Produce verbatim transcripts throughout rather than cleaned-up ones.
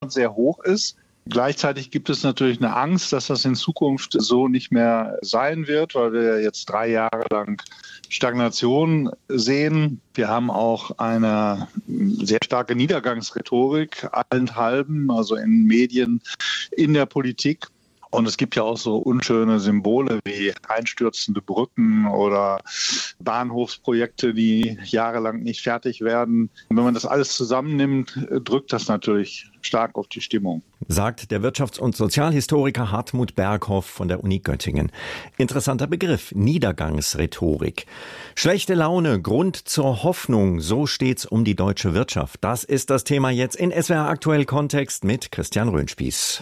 Deutschland sehr hoch ist. Gleichzeitig gibt es natürlich eine Angst, dass das in Zukunft so nicht mehr sein wird, weil wir jetzt drei Jahre lang Stagnation sehen. Wir haben auch eine sehr starke Niedergangsrhetorik allenthalben, also in Medien, in der Politik. Und es gibt ja auch so unschöne Symbole wie einstürzende Brücken oder Bahnhofsprojekte, die jahrelang nicht fertig werden. Und wenn man das alles zusammennimmt, drückt das natürlich stark auf die Stimmung. Sagt der Wirtschafts- und Sozialhistoriker Hartmut Berghoff von der Uni Göttingen. Interessanter Begriff, Niedergangsrhetorik. Schlechte Laune, Grund zur Hoffnung, so steht's um die deutsche Wirtschaft. Das ist das Thema jetzt in S W R Aktuell Kontext mit Christian Röhnspieß.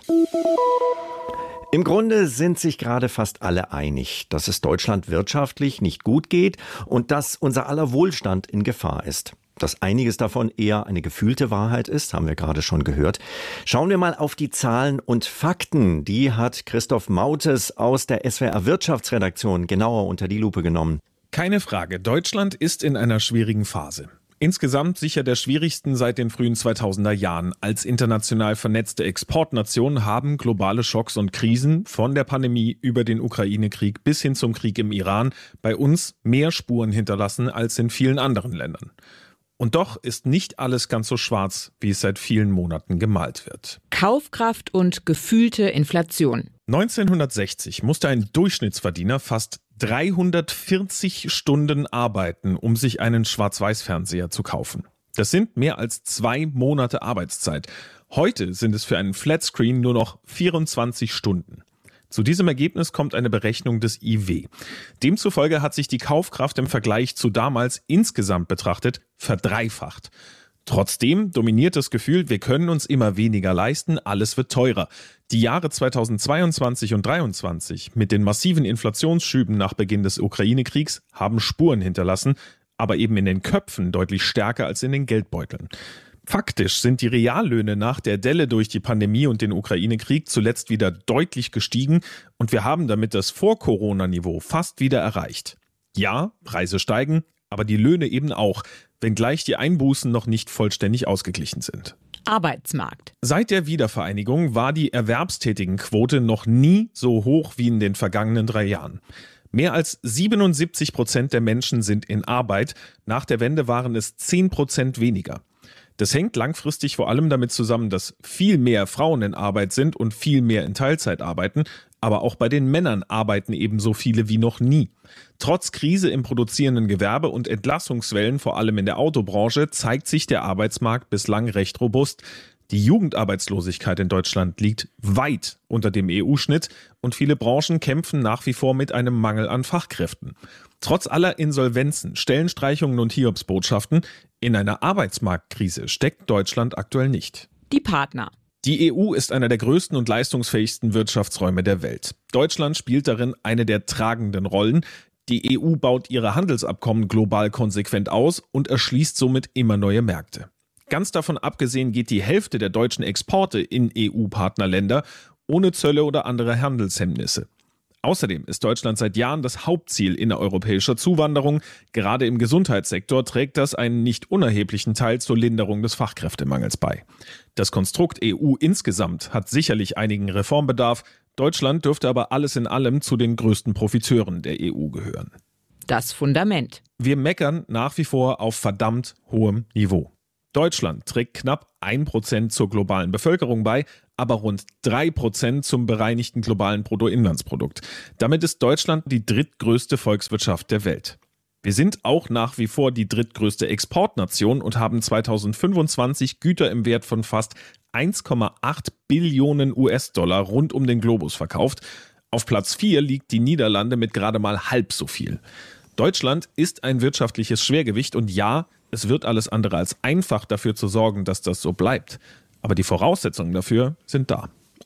Im Grunde sind sich gerade fast alle einig, dass es Deutschland wirtschaftlich nicht gut geht und dass unser aller Wohlstand in Gefahr ist. Dass einiges davon eher eine gefühlte Wahrheit ist, haben wir gerade schon gehört. Schauen wir mal auf die Zahlen und Fakten. Die hat Christoph Mautes aus der S W R Wirtschaftsredaktion genauer unter die Lupe genommen. Keine Frage, Deutschland ist in einer schwierigen Phase. Insgesamt sicher der schwierigsten seit den frühen zweitausender Jahren. Als international vernetzte Exportnation haben globale Schocks und Krisen von der Pandemie über den Ukraine-Krieg bis hin zum Krieg im Iran bei uns mehr Spuren hinterlassen als in vielen anderen Ländern. Und doch ist nicht alles ganz so schwarz, wie es seit vielen Monaten gemalt wird. Kaufkraft und gefühlte Inflation. neunzehnhundertsechzig musste ein Durchschnittsverdiener fast dreihundertvierzig Stunden arbeiten, um sich einen Schwarz-Weiß-Fernseher zu kaufen. Das sind mehr als zwei Monate Arbeitszeit. Heute sind es für einen Flatscreen nur noch vierundzwanzig Stunden. Zu diesem Ergebnis kommt eine Berechnung des I W. Demzufolge hat sich die Kaufkraft im Vergleich zu damals insgesamt betrachtet verdreifacht. Trotzdem dominiert das Gefühl, wir können uns immer weniger leisten, alles wird teurer. Die Jahre zweitausendzweiundzwanzig und zweitausenddreiundzwanzig mit den massiven Inflationsschüben nach Beginn des Ukraine-Kriegs haben Spuren hinterlassen, aber eben in den Köpfen deutlich stärker als in den Geldbeuteln. Faktisch sind die Reallöhne nach der Delle durch die Pandemie und den Ukraine-Krieg zuletzt wieder deutlich gestiegen und wir haben damit das Vor-Corona-Niveau fast wieder erreicht. Ja, Preise steigen, aber die Löhne eben auch, wenngleich die Einbußen noch nicht vollständig ausgeglichen sind. Arbeitsmarkt. Seit der Wiedervereinigung war die Erwerbstätigenquote noch nie so hoch wie in den vergangenen drei Jahren. Mehr als siebenundsiebzig Prozent der Menschen sind in Arbeit. Nach der Wende waren es zehn Prozent weniger. Das hängt langfristig vor allem damit zusammen, dass viel mehr Frauen in Arbeit sind und viel mehr in Teilzeit arbeiten. Aber auch bei den Männern arbeiten ebenso viele wie noch nie. Trotz Krise im produzierenden Gewerbe und Entlassungswellen, vor allem in der Autobranche, zeigt sich der Arbeitsmarkt bislang recht robust. Die Jugendarbeitslosigkeit in Deutschland liegt weit unter dem E U-Schnitt und viele Branchen kämpfen nach wie vor mit einem Mangel an Fachkräften. Trotz aller Insolvenzen, Stellenstreichungen und Hiobsbotschaften, in einer Arbeitsmarktkrise steckt Deutschland aktuell nicht. Die Partner. Die E U ist einer der größten und leistungsfähigsten Wirtschaftsräume der Welt. Deutschland spielt darin eine der tragenden Rollen. Die E U baut ihre Handelsabkommen global konsequent aus und erschließt somit immer neue Märkte. Ganz davon abgesehen geht die Hälfte der deutschen Exporte in E U-Partnerländer ohne Zölle oder andere Handelshemmnisse. Außerdem ist Deutschland seit Jahren das Hauptziel innereuropäischer Zuwanderung. Gerade im Gesundheitssektor trägt das einen nicht unerheblichen Teil zur Linderung des Fachkräftemangels bei. Das Konstrukt E U insgesamt hat sicherlich einigen Reformbedarf. Deutschland dürfte aber alles in allem zu den größten Profiteuren der E U gehören. Das Fundament. Wir meckern nach wie vor auf verdammt hohem Niveau. Deutschland trägt knapp ein Prozent zur globalen Bevölkerung bei, aber rund drei Prozent zum bereinigten globalen Bruttoinlandsprodukt. Damit ist Deutschland die drittgrößte Volkswirtschaft der Welt. Wir sind auch nach wie vor die drittgrößte Exportnation und haben zweitausendfünfundzwanzig Güter im Wert von fast eins Komma acht Billionen U S-Dollar rund um den Globus verkauft. Auf Platz vier liegt die Niederlande mit gerade mal halb so viel. Deutschland ist ein wirtschaftliches Schwergewicht und ja, es wird alles andere als einfach dafür zu sorgen, dass das so bleibt. Aber die Voraussetzungen dafür sind da.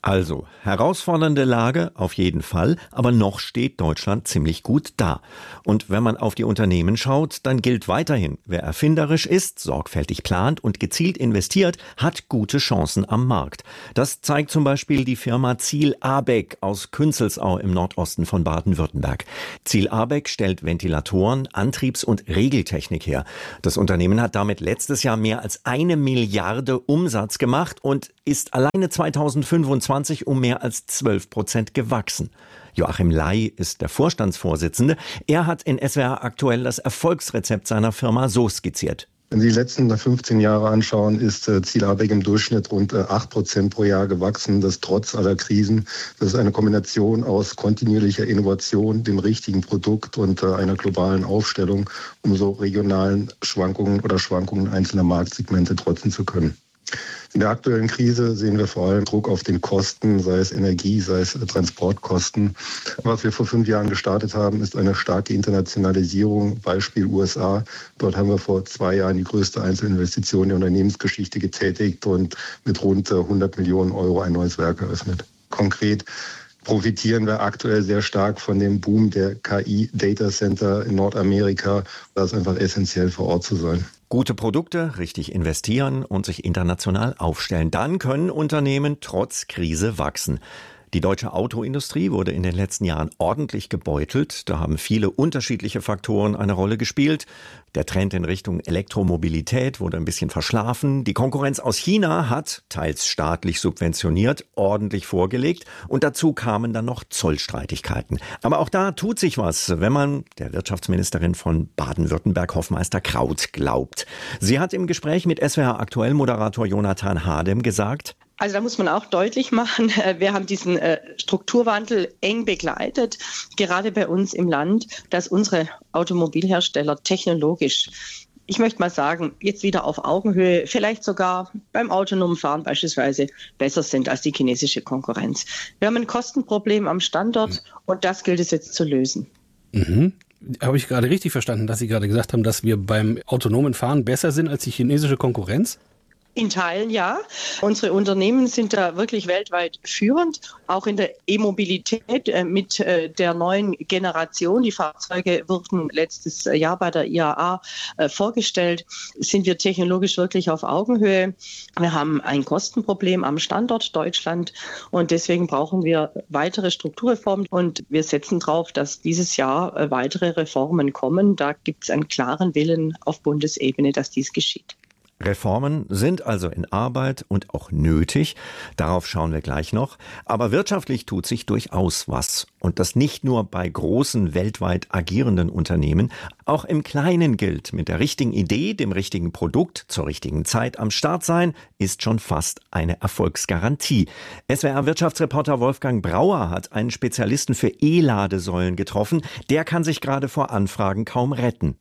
Also, herausfordernde Lage auf jeden Fall, aber noch steht Deutschland ziemlich gut da. Und wenn man auf die Unternehmen schaut, dann gilt weiterhin, wer erfinderisch ist, sorgfältig plant und gezielt investiert, hat gute Chancen am Markt. Das zeigt zum Beispiel die Firma Ziel-Abeck aus Künzelsau im Nordosten von Baden-Württemberg. Ziel-Abeck stellt Ventilatoren, Antriebs- und Regeltechnik her. Das Unternehmen hat damit letztes Jahr mehr als eine Milliarde Umsatz gemacht und ist alleine zweitausendfünfundzwanzig um mehr als zwölf Prozent gewachsen. Joachim Ley ist der Vorstandsvorsitzende. Er hat in S W R aktuell das Erfolgsrezept seiner Firma so skizziert. Wenn Sie die letzten fünfzehn Jahre anschauen, ist äh, Ziel-Abeck im Durchschnitt rund äh, acht Prozent pro Jahr gewachsen, das trotz aller Krisen. Das ist eine Kombination aus kontinuierlicher Innovation, dem richtigen Produkt und äh, einer globalen Aufstellung, um so regionalen Schwankungen oder Schwankungen einzelner Marktsegmente trotzen zu können. In der aktuellen Krise sehen wir vor allem Druck auf den Kosten, sei es Energie, sei es Transportkosten. Was wir vor fünf Jahren gestartet haben, ist eine starke Internationalisierung, Beispiel U S A. Dort haben wir vor zwei Jahren die größte Einzelinvestition der Unternehmensgeschichte getätigt und mit rund hundert Millionen Euro ein neues Werk eröffnet. Konkret profitieren wir aktuell sehr stark von dem Boom der K I-Datacenter in Nordamerika. Da ist einfach essentiell, vor Ort zu sein. Gute Produkte, richtig investieren und sich international aufstellen. Dann können Unternehmen trotz Krise wachsen. Die deutsche Autoindustrie wurde in den letzten Jahren ordentlich gebeutelt. Da haben viele unterschiedliche Faktoren eine Rolle gespielt. Der Trend in Richtung Elektromobilität wurde ein bisschen verschlafen. Die Konkurrenz aus China hat, teils staatlich subventioniert, ordentlich vorgelegt. Und dazu kamen dann noch Zollstreitigkeiten. Aber auch da tut sich was, wenn man der Wirtschaftsministerin von Baden-Württemberg, Hofmeister Kraut, glaubt. Sie hat im Gespräch mit S W R Aktuell-Moderator Jonathan Hadem gesagt: Also da muss man auch deutlich machen, wir haben diesen Strukturwandel eng begleitet, gerade bei uns im Land, dass unsere Automobilhersteller technologisch, ich möchte mal sagen, jetzt wieder auf Augenhöhe, vielleicht sogar beim autonomen Fahren beispielsweise besser sind als die chinesische Konkurrenz. Wir haben ein Kostenproblem am Standort und das gilt es jetzt zu lösen. Mhm. Habe ich gerade richtig verstanden, dass Sie gerade gesagt haben, dass wir beim autonomen Fahren besser sind als die chinesische Konkurrenz? In Teilen ja. Unsere Unternehmen sind da wirklich weltweit führend, auch in der E-Mobilität äh, mit äh, der neuen Generation. Die Fahrzeuge wurden letztes Jahr bei der I A A äh, vorgestellt. Sind wir technologisch wirklich auf Augenhöhe? Wir haben ein Kostenproblem am Standort Deutschland und deswegen brauchen wir weitere Strukturreformen und wir setzen darauf, dass dieses Jahr äh, weitere Reformen kommen. Da gibt es einen klaren Willen auf Bundesebene, dass dies geschieht. Reformen sind also in Arbeit und auch nötig. Darauf schauen wir gleich noch. Aber wirtschaftlich tut sich durchaus was. Und das nicht nur bei großen, weltweit agierenden Unternehmen. Auch im Kleinen gilt, mit der richtigen Idee, dem richtigen Produkt, zur richtigen Zeit am Start sein, ist schon fast eine Erfolgsgarantie. S W R-Wirtschaftsreporter Wolfgang Brauer hat einen Spezialisten für E-Ladesäulen getroffen. Der kann sich gerade vor Anfragen kaum retten.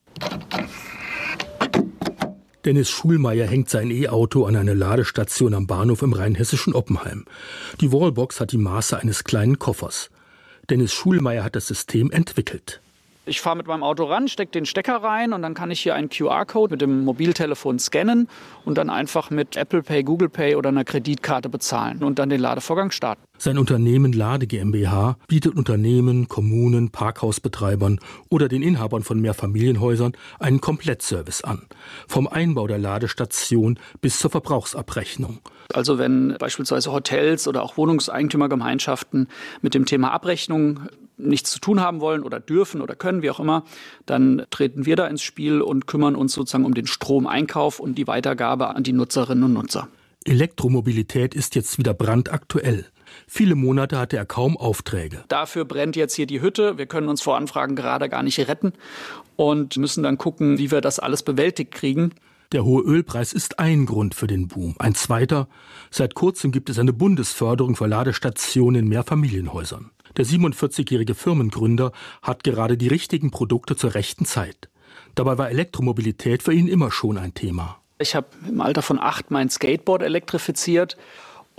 Dennis Schulmeier hängt sein E-Auto an eine Ladestation am Bahnhof im rheinhessischen Oppenheim. Die Wallbox hat die Maße eines kleinen Koffers. Dennis Schulmeier hat das System entwickelt. Ich fahre mit meinem Auto ran, stecke den Stecker rein und dann kann ich hier einen Q R-Code mit dem Mobiltelefon scannen und dann einfach mit Apple Pay, Google Pay oder einer Kreditkarte bezahlen und dann den Ladevorgang starten. Sein Unternehmen Lade GmbH bietet Unternehmen, Kommunen, Parkhausbetreibern oder den Inhabern von Mehrfamilienhäusern einen Komplettservice an. Vom Einbau der Ladestation bis zur Verbrauchsabrechnung. Also wenn beispielsweise Hotels oder auch Wohnungseigentümergemeinschaften mit dem Thema Abrechnung nichts zu tun haben wollen oder dürfen oder können, wie auch immer, dann treten wir da ins Spiel und kümmern uns sozusagen um den Stromeinkauf und die Weitergabe an die Nutzerinnen und Nutzer. Elektromobilität ist jetzt wieder brandaktuell. Viele Monate hatte er kaum Aufträge. Dafür brennt jetzt hier die Hütte. Wir können uns vor Anfragen gerade gar nicht retten und müssen dann gucken, wie wir das alles bewältigt kriegen. Der hohe Ölpreis ist ein Grund für den Boom. Ein zweiter: Seit kurzem gibt es eine Bundesförderung für Ladestationen in Mehrfamilienhäusern. Der siebenundvierzigjährige Firmengründer hat gerade die richtigen Produkte zur rechten Zeit. Dabei war Elektromobilität für ihn immer schon ein Thema. Ich habe im Alter von acht mein Skateboard elektrifiziert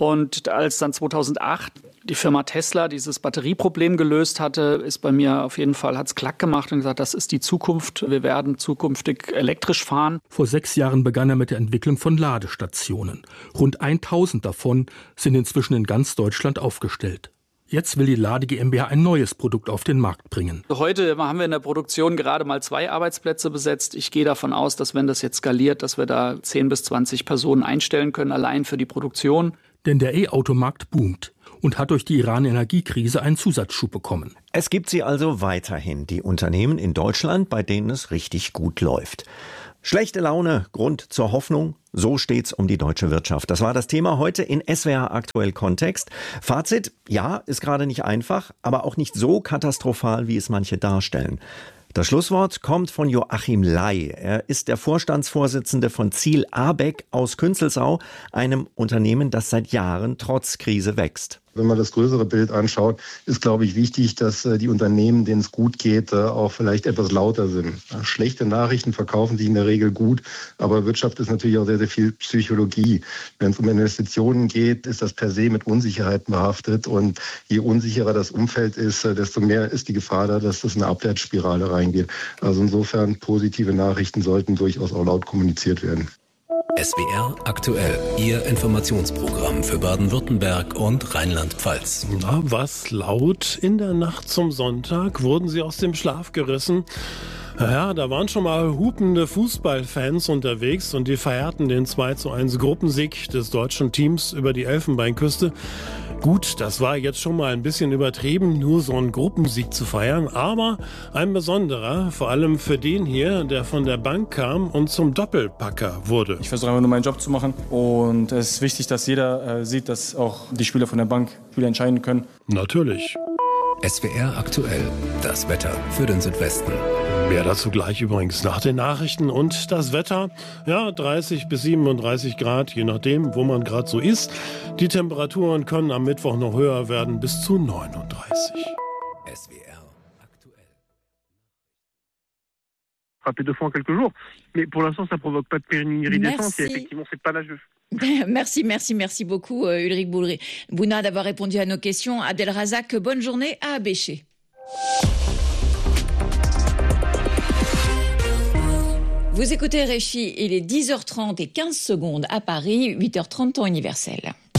Und als dann zweitausendacht die Firma Tesla dieses Batterieproblem gelöst hatte, ist bei mir auf jeden Fall, hat's klack gemacht und gesagt, das ist die Zukunft. Wir werden zukünftig elektrisch fahren. Vor sechs Jahren begann er mit der Entwicklung von Ladestationen. Rund tausend davon sind inzwischen in ganz Deutschland aufgestellt. Jetzt will die Lade GmbH ein neues Produkt auf den Markt bringen. Heute haben wir in der Produktion gerade mal zwei Arbeitsplätze besetzt. Ich gehe davon aus, dass wenn das jetzt skaliert, dass wir da zehn bis zwanzig Personen einstellen können, allein für die Produktion. Denn der E-Automarkt boomt und hat durch die Iran-Energiekrise einen Zusatzschub bekommen. Es gibt sie also weiterhin, die Unternehmen in Deutschland, bei denen es richtig gut läuft. Schlechte Laune, Grund zur Hoffnung, so steht's um die deutsche Wirtschaft. Das war das Thema heute in S W R Aktuell Kontext. Fazit, ja, ist gerade nicht einfach, aber auch nicht so katastrophal, wie es manche darstellen. Das Schlusswort kommt von Joachim Ley. Er ist der Vorstandsvorsitzende von Ziel Abeck aus Künzelsau, einem Unternehmen, das seit Jahren trotz Krise wächst. Wenn man das größere Bild anschaut, ist, glaube ich, wichtig, dass die Unternehmen, denen es gut geht, auch vielleicht etwas lauter sind. Schlechte Nachrichten verkaufen sich in der Regel gut, aber Wirtschaft ist natürlich auch sehr, sehr viel Psychologie. Wenn es um Investitionen geht, ist das per se mit Unsicherheiten behaftet und je unsicherer das Umfeld ist, desto mehr ist die Gefahr da, dass das in eine Abwärtsspirale reingeht. Also insofern positive Nachrichten sollten durchaus auch laut kommuniziert werden. S W R aktuell, Ihr Informationsprogramm für Baden-Württemberg und Rheinland-Pfalz. Na, was laut? In der Nacht zum Sonntag wurden sie aus dem Schlaf gerissen. Ja, da waren schon mal hupende Fußballfans unterwegs und die feierten den zwei zu eins Gruppensieg des deutschen Teams über die Elfenbeinküste. Gut, das war jetzt schon mal ein bisschen übertrieben, nur so einen Gruppensieg zu feiern, aber ein besonderer, vor allem für den hier, der von der Bank kam und zum Doppelpacker wurde. Ich versuche einfach nur meinen Job zu machen und es ist wichtig, dass jeder äh, sieht, dass auch die Spieler von der Bank Spieler entscheiden können. Natürlich. S W R aktuell, das Wetter für den Südwesten. Mehr dazu gleich übrigens nach den Nachrichten und das Wetter. Ja, dreißig bis siebenunddreißig Grad, je nachdem, wo man gerade so ist. Die Temperaturen können am Mittwoch noch höher werden, bis zu neununddreißig. S W R aktuell. Frappé deux fois en quelques jours, mais pour l'instant ça provoque pas de pénurie d'essence et effectivement c'est pas l'âge. Merci, merci, merci beaucoup Ulrich Bouna d'avoir répondu à nos questions. Abdelrazak, bonne journée à Abéché. Vous écoutez Réchi, il est dix heures trente et quinze secondes à Paris, huit heures trente temps universel.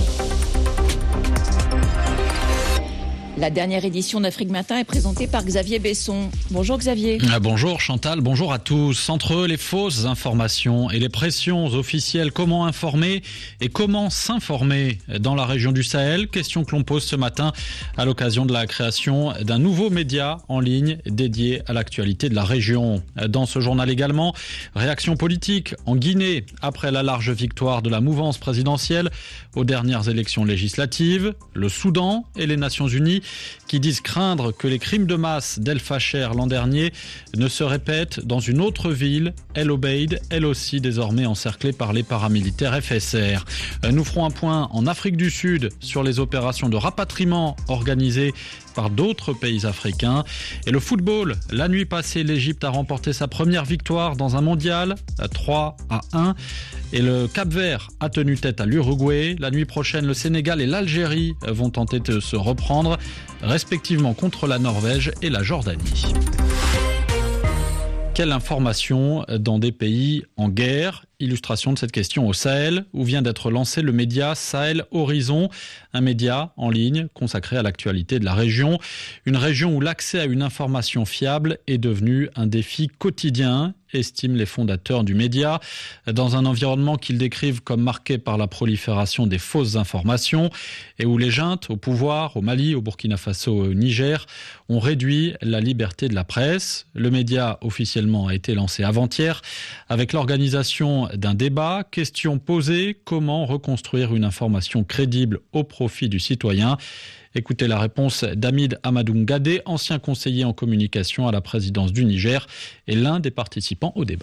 La dernière édition d'Afrique Matin est présentée par Xavier Besson. Bonjour Xavier. Bonjour Chantal, bonjour à tous. Entre les fausses informations et les pressions officielles, comment informer et comment s'informer dans la région du Sahel? Question que l'on pose ce matin à l'occasion de la création d'un nouveau média en ligne dédié à l'actualité de la région. Dans ce journal également, réaction politique en Guinée après la large victoire de la mouvance présidentielle aux dernières élections législatives, le Soudan et les Nations Unies qui disent craindre que les crimes de masse d'El Fasher l'an dernier ne se répètent dans une autre ville, El Obeid, elle aussi désormais encerclée par les paramilitaires F S R. Nous ferons un point en Afrique du Sud sur les opérations de rapatriement organisées par d'autres pays africains. Et le football, la nuit passée, l'Égypte a remporté sa première victoire dans un mondial, trois à un. Et le Cap-Vert a tenu tête à l'Uruguay. La nuit prochaine, le Sénégal et l'Algérie vont tenter de se reprendre, respectivement contre la Norvège et la Jordanie. Quelle information dans des pays en guerre? Illustration de cette question au Sahel, où vient d'être lancé le média Sahel Horizon, un média en ligne consacré à l'actualité de la région. Une région où l'accès à une information fiable est devenu un défi quotidien, estiment les fondateurs du média, dans un environnement qu'ils décrivent comme marqué par la prolifération des fausses informations et où les juntes au pouvoir, au Mali, au Burkina Faso, au Niger, ont réduit la liberté de la presse. Le média officiellement a été lancé avant-hier avec l'organisation d'un débat. Question posée, comment reconstruire une information crédible au profit du citoyen? Écoutez la réponse d'Hamid Amadou Ngadé, ancien conseiller en communication à la présidence du Niger et l'un des participants au débat.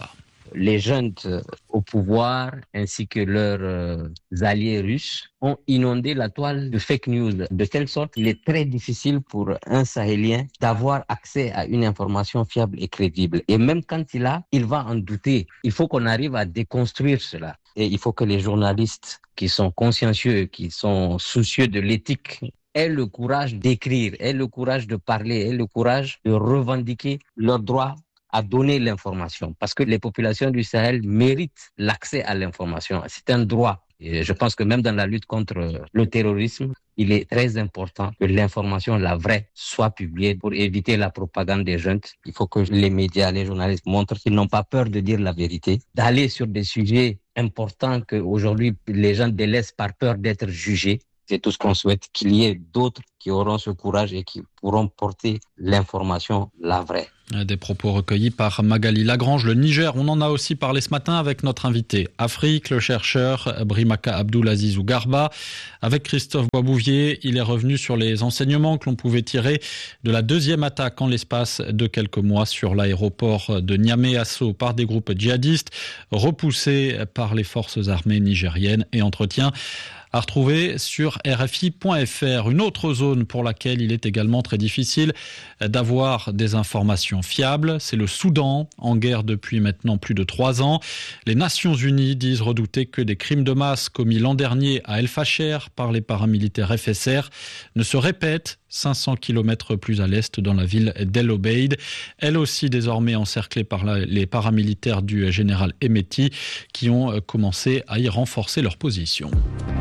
les jeunes au pouvoir ainsi que leurs euh, alliés russes ont inondé la toile de fake news de telle sorte qu'il est très difficile pour un Sahélien d'avoir accès à une information fiable et crédible. Et même quand il a, il va en douter. Il faut qu'on arrive à déconstruire cela. Et il faut que les journalistes qui sont consciencieux, qui sont soucieux de l'éthique, aient le courage d'écrire, aient le courage de parler, aient le courage de revendiquer leur droit à donner l'information. Parce que les populations du Sahel méritent l'accès à l'information. C'est un droit. Et je pense que même dans la lutte contre le terrorisme, il est très important que l'information, la vraie, soit publiée pour éviter la propagande des jeunes. Il faut que les médias, les journalistes montrent qu'ils n'ont pas peur de dire la vérité, d'aller sur des sujets importants qu'aujourd'hui les gens délaissent par peur d'être jugés. C'est tout ce qu'on souhaite, qu'il y ait d'autres qui auront ce courage et qui pourront porter l'information, la vraie. Des propos recueillis par Magali Lagrange. Le Niger, on en a aussi parlé ce matin avec notre invité Afrique, le chercheur Brimaka Abdoulazizou Garba. Avec Christophe Boisbouvier, il est revenu sur les enseignements que l'on pouvait tirer de la deuxième attaque en l'espace de quelques mois sur l'aéroport de Niamey-Asso par des groupes djihadistes, repoussés par les forces armées nigériennes, et entretien à retrouver sur R F I point F R. Une autre zone pour laquelle il est également très difficile d'avoir des informations fiables, c'est le Soudan, en guerre depuis maintenant plus de trois ans. Les Nations Unies disent redouter que des crimes de masse commis l'an dernier à El Fasher par les paramilitaires F S R ne se répètent cinq cents kilomètres plus à l'est dans la ville d'El Obeid, elle aussi désormais encerclée par la, les paramilitaires du général Hemeti qui ont commencé à y renforcer leur position.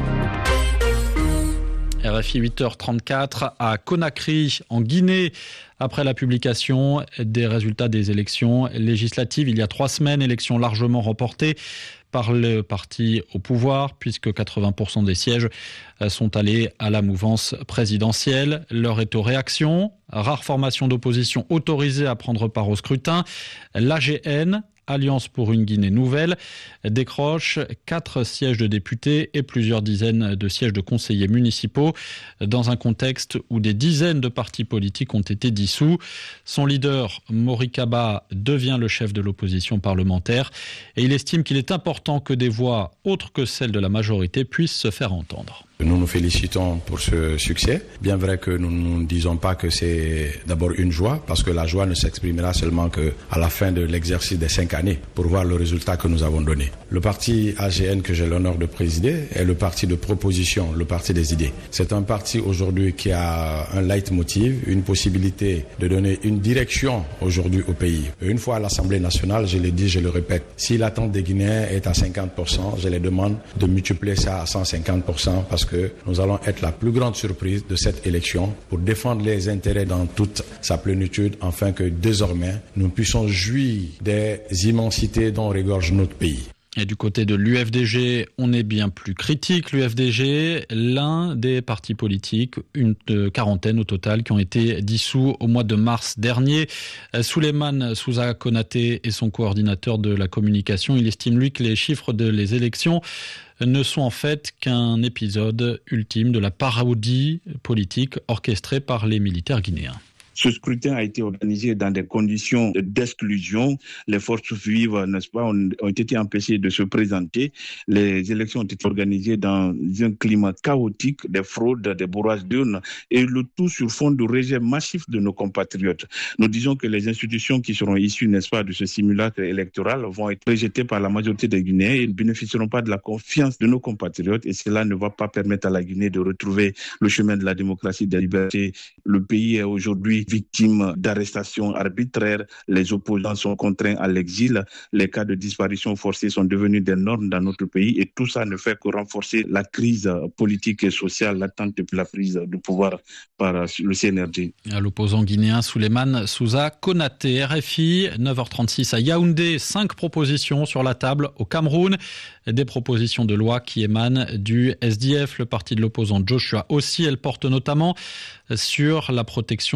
R F I huit heures trente-quatre à Conakry, en Guinée, après la publication des résultats des élections législatives il y a trois semaines, élections largement remportées par le parti au pouvoir, puisque quatre-vingts pour cent des sièges sont allés à la mouvance présidentielle. L'heure est aux réactions. Rare formation d'opposition autorisée à prendre part au scrutin. L'A G N, Alliance pour une Guinée nouvelle, décroche quatre sièges de députés et plusieurs dizaines de sièges de conseillers municipaux dans un contexte où des dizaines de partis politiques ont été dissous. Son leader, Mori Kaba, devient le chef de l'opposition parlementaire et il estime qu'il est important que des voix autres que celles de la majorité puissent se faire entendre. Nous nous félicitons pour ce succès. Bien vrai que nous ne disons pas que c'est d'abord une joie, parce que la joie ne s'exprimera seulement qu'à la fin de l'exercice des cinq années, pour voir le résultat que nous avons donné. Le parti A G N que j'ai l'honneur de présider est le parti de proposition, le parti des idées. C'est un parti aujourd'hui qui a un leitmotiv, une possibilité de donner une direction aujourd'hui au pays. Une fois à l'Assemblée nationale, je l'ai dit, je le répète, si l'attente des Guinéens est à cinquante pour cent, je les demande de multiplier ça à cent cinquante pour cent, parce que que nous allons être la plus grande surprise de cette élection pour défendre les intérêts dans toute sa plénitude, afin que désormais nous puissions jouir des immensités dont regorge notre pays. Et du côté de l'U F D G, on est bien plus critique. L'U F D G, l'un des partis politiques, une quarantaine au total, qui ont été dissous au mois de mars dernier. Souleymane Souza Konaté est son coordinateur de la communication. Il estime, lui, que les chiffres des les élections ne sont en fait qu'un épisode ultime de la parodie politique orchestrée par les militaires guinéens. Ce scrutin a été organisé dans des conditions d'exclusion. Les forces vives, n'est-ce pas, ont, ont été empêchées de se présenter. Les élections ont été organisées dans un climat chaotique, des fraudes, des bourrages d'urnes, et le tout sur fond de rejet massif de nos compatriotes. Nous disons que les institutions qui seront issues, n'est-ce pas, de ce simulacre électoral vont être rejetées par la majorité des Guinéens et ne bénéficieront pas de la confiance de nos compatriotes, et cela ne va pas permettre à la Guinée de retrouver le chemin de la démocratie, de la liberté. Le pays est aujourd'hui victimes d'arrestations arbitraires, les opposants sont contraints à l'exil, les cas de disparition forcée sont devenus des normes dans notre pays, et tout ça ne fait que renforcer la crise politique et sociale latente depuis la prise du pouvoir par le C N R D. L'opposant guinéen Souleymane Souza Konaté, R F I, neuf heures trente-six à Yaoundé, cinq propositions sur la table au Cameroun, des propositions de loi qui émanent du S D F, le parti de l'opposant Joshua aussi. Elles portent notamment sur la protection des femmes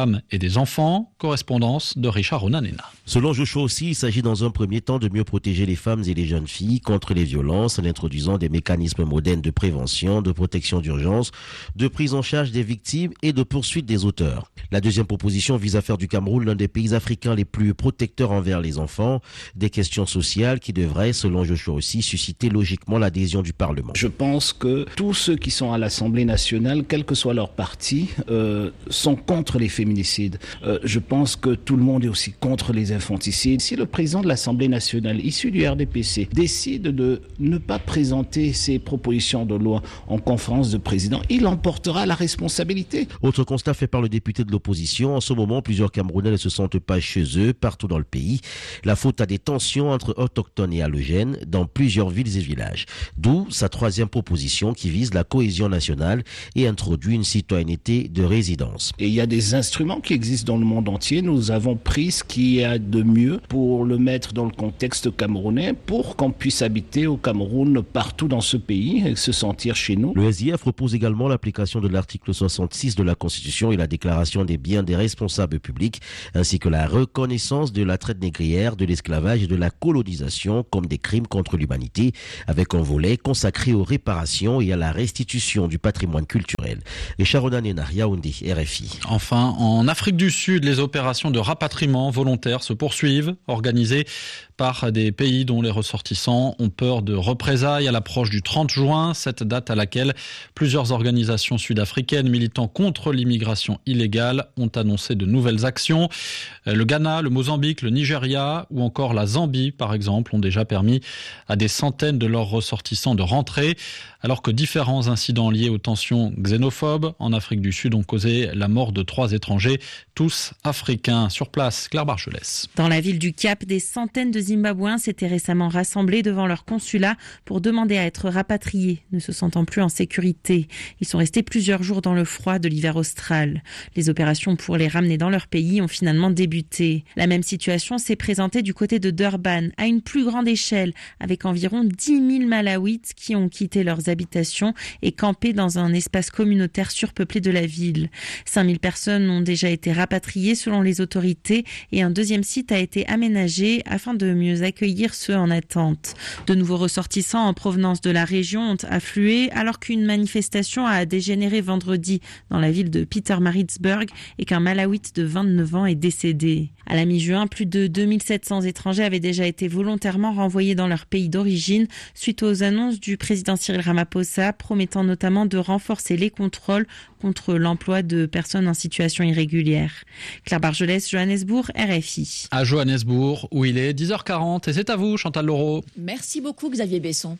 femmes et des enfants. Correspondance de Richard Onanena. Selon Joshua aussi, il s'agit dans un premier temps de mieux protéger les femmes et les jeunes filles contre les violences en introduisant des mécanismes modernes de prévention, de protection d'urgence, de prise en charge des victimes et de poursuite des auteurs. La deuxième proposition vise à faire du Cameroun l'un des pays africains les plus protecteurs envers les enfants, des questions sociales qui devraient, selon Joshua aussi, susciter logiquement l'adhésion du Parlement. Je pense que tous ceux qui sont à l'Assemblée nationale, quel que soit leur parti, euh, sont contre les féminicides. Euh, je pense que tout le monde est aussi contre les infanticides. Si le président de l'Assemblée nationale, issu du R D P C, décide de ne pas présenter ses propositions de loi en conférence de présidents, il en portera la responsabilité. Autre constat fait par le député de l'opposition, en ce moment, plusieurs Camerounais ne se sentent pas chez eux partout dans le pays. La faute à des tensions entre autochtones et allogènes dans plusieurs villes et villages. D'où sa troisième proposition qui vise la cohésion nationale et introduit une citoyenneté de résidence. Et il y a des instruments qui existent dans le monde entier. Nous avons pris ce qu'il y a de mieux pour le mettre dans le contexte camerounais pour qu'on puisse habiter au Cameroun partout dans ce pays et se sentir chez nous. Le S I F propose également l'application de l'article soixante-six de la Constitution et la déclaration des biens des responsables publics, ainsi que la reconnaissance de la traite négrière, de l'esclavage et de la colonisation comme des crimes contre l'humanité, avec un volet consacré aux réparations et à la restitution du patrimoine culturel. Richard Onanena, Yaoundé, R F I. Enfin, en Afrique du Sud, les opérations de rapatriement volontaire se poursuivent, organisées par des pays dont les ressortissants ont peur de représailles à l'approche du trente juin, cette date à laquelle plusieurs organisations sud-africaines militant contre l'immigration illégale ont annoncé de nouvelles actions. Le Ghana, le Mozambique, le Nigeria ou encore la Zambie, par exemple, ont déjà permis à des centaines de leurs ressortissants de rentrer, alors que différents incidents liés aux tensions xénophobes en Afrique du Sud ont causé la mort de trois étrangers, tous africains. Sur place, Claire Bargelès. Dans la ville du Cap, des centaines de Zimbabwéens s'étaient récemment rassemblés devant leur consulat pour demander à être rapatriés, ne se sentant plus en sécurité. Ils sont restés plusieurs jours dans le froid de l'hiver austral. Les opérations pour les ramener dans leur pays ont finalement débuté. La même situation s'est présentée du côté de Durban, à une plus grande échelle, avec environ dix mille Malawites qui ont quitté leurs habitations et campé dans un espace communautaire surpeuplé de la ville. cinq mille personnes ont déjà été rapatriées selon les autorités et un deuxième site a été aménagé afin de mieux accueillir ceux en attente. De nouveaux ressortissants en provenance de la région ont afflué alors qu'une manifestation a dégénéré vendredi dans la ville de Pietermaritzburg et qu'un Malawite de vingt-neuf ans est décédé. À la mi-juin, plus de deux mille sept cents étrangers avaient déjà été volontairement renvoyés dans leur pays d'origine suite aux annonces du président Cyril Ramaphosa promettant notamment de renforcer les contrôles contre l'emploi de personnes en situation irrégulière. Claire Bargelès, Johannesburg, R F I. À Johannesburg, où il est dix heures quarante, et c'est à vous, Chantal Leroux. Merci beaucoup, Xavier Besson.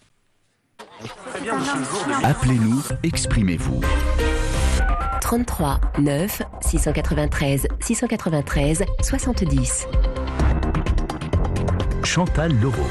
Appelez-nous, exprimez-vous. trente-trois neuf six cent quatre-vingt-treize six cent quatre-vingt-treize soixante-dix. Chantal Leroux.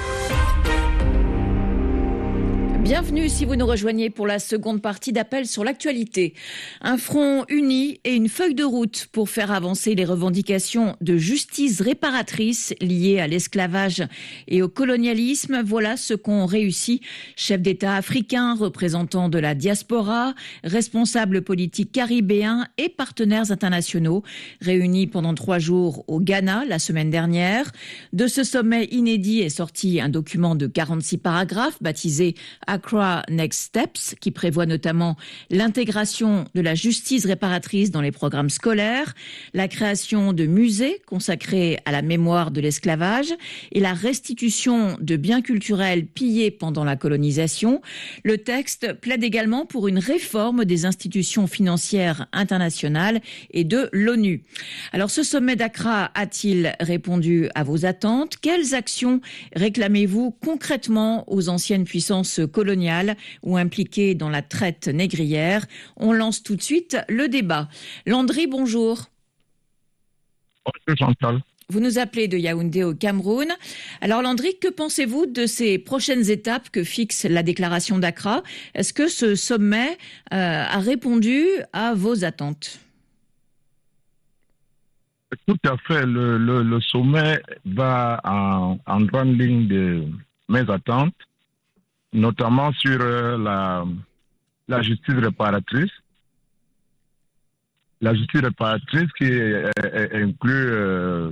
Bienvenue si vous nous rejoignez pour la seconde partie d'Appel sur l'actualité. Un front uni et une feuille de route pour faire avancer les revendications de justice réparatrice liées à l'esclavage et au colonialisme. Voilà ce qu'ont réussi chefs d'État africains, représentants de la diaspora, responsables politiques caribéens et partenaires internationaux, réunis pendant trois jours au Ghana la semaine dernière. De ce sommet inédit est sorti un document de quarante-six paragraphes baptisé Accra Next Steps, qui prévoit notamment l'intégration de la justice réparatrice dans les programmes scolaires, la création de musées consacrés à la mémoire de l'esclavage et la restitution de biens culturels pillés pendant la colonisation. Le texte plaide également pour une réforme des institutions financières internationales et de l'ONU. Alors, ce sommet d'Accra a-t-il répondu à vos attentes? Quelles actions réclamez-vous concrètement aux anciennes puissances coloniales ou impliquées dans la traite négrière? On lance tout de suite le débat. Landry, bonjour. Bonjour Chantal. Vous nous appelez de Yaoundé au Cameroun. Alors Landry, que pensez-vous de ces prochaines étapes que fixe la déclaration d'Accra? Est-ce que ce sommet euh, a répondu à vos attentes? Tout à fait. Le, le, le sommet va en, en grande ligne de mes attentes, notamment sur la, la justice réparatrice, la justice réparatrice qui est, est, est inclut euh,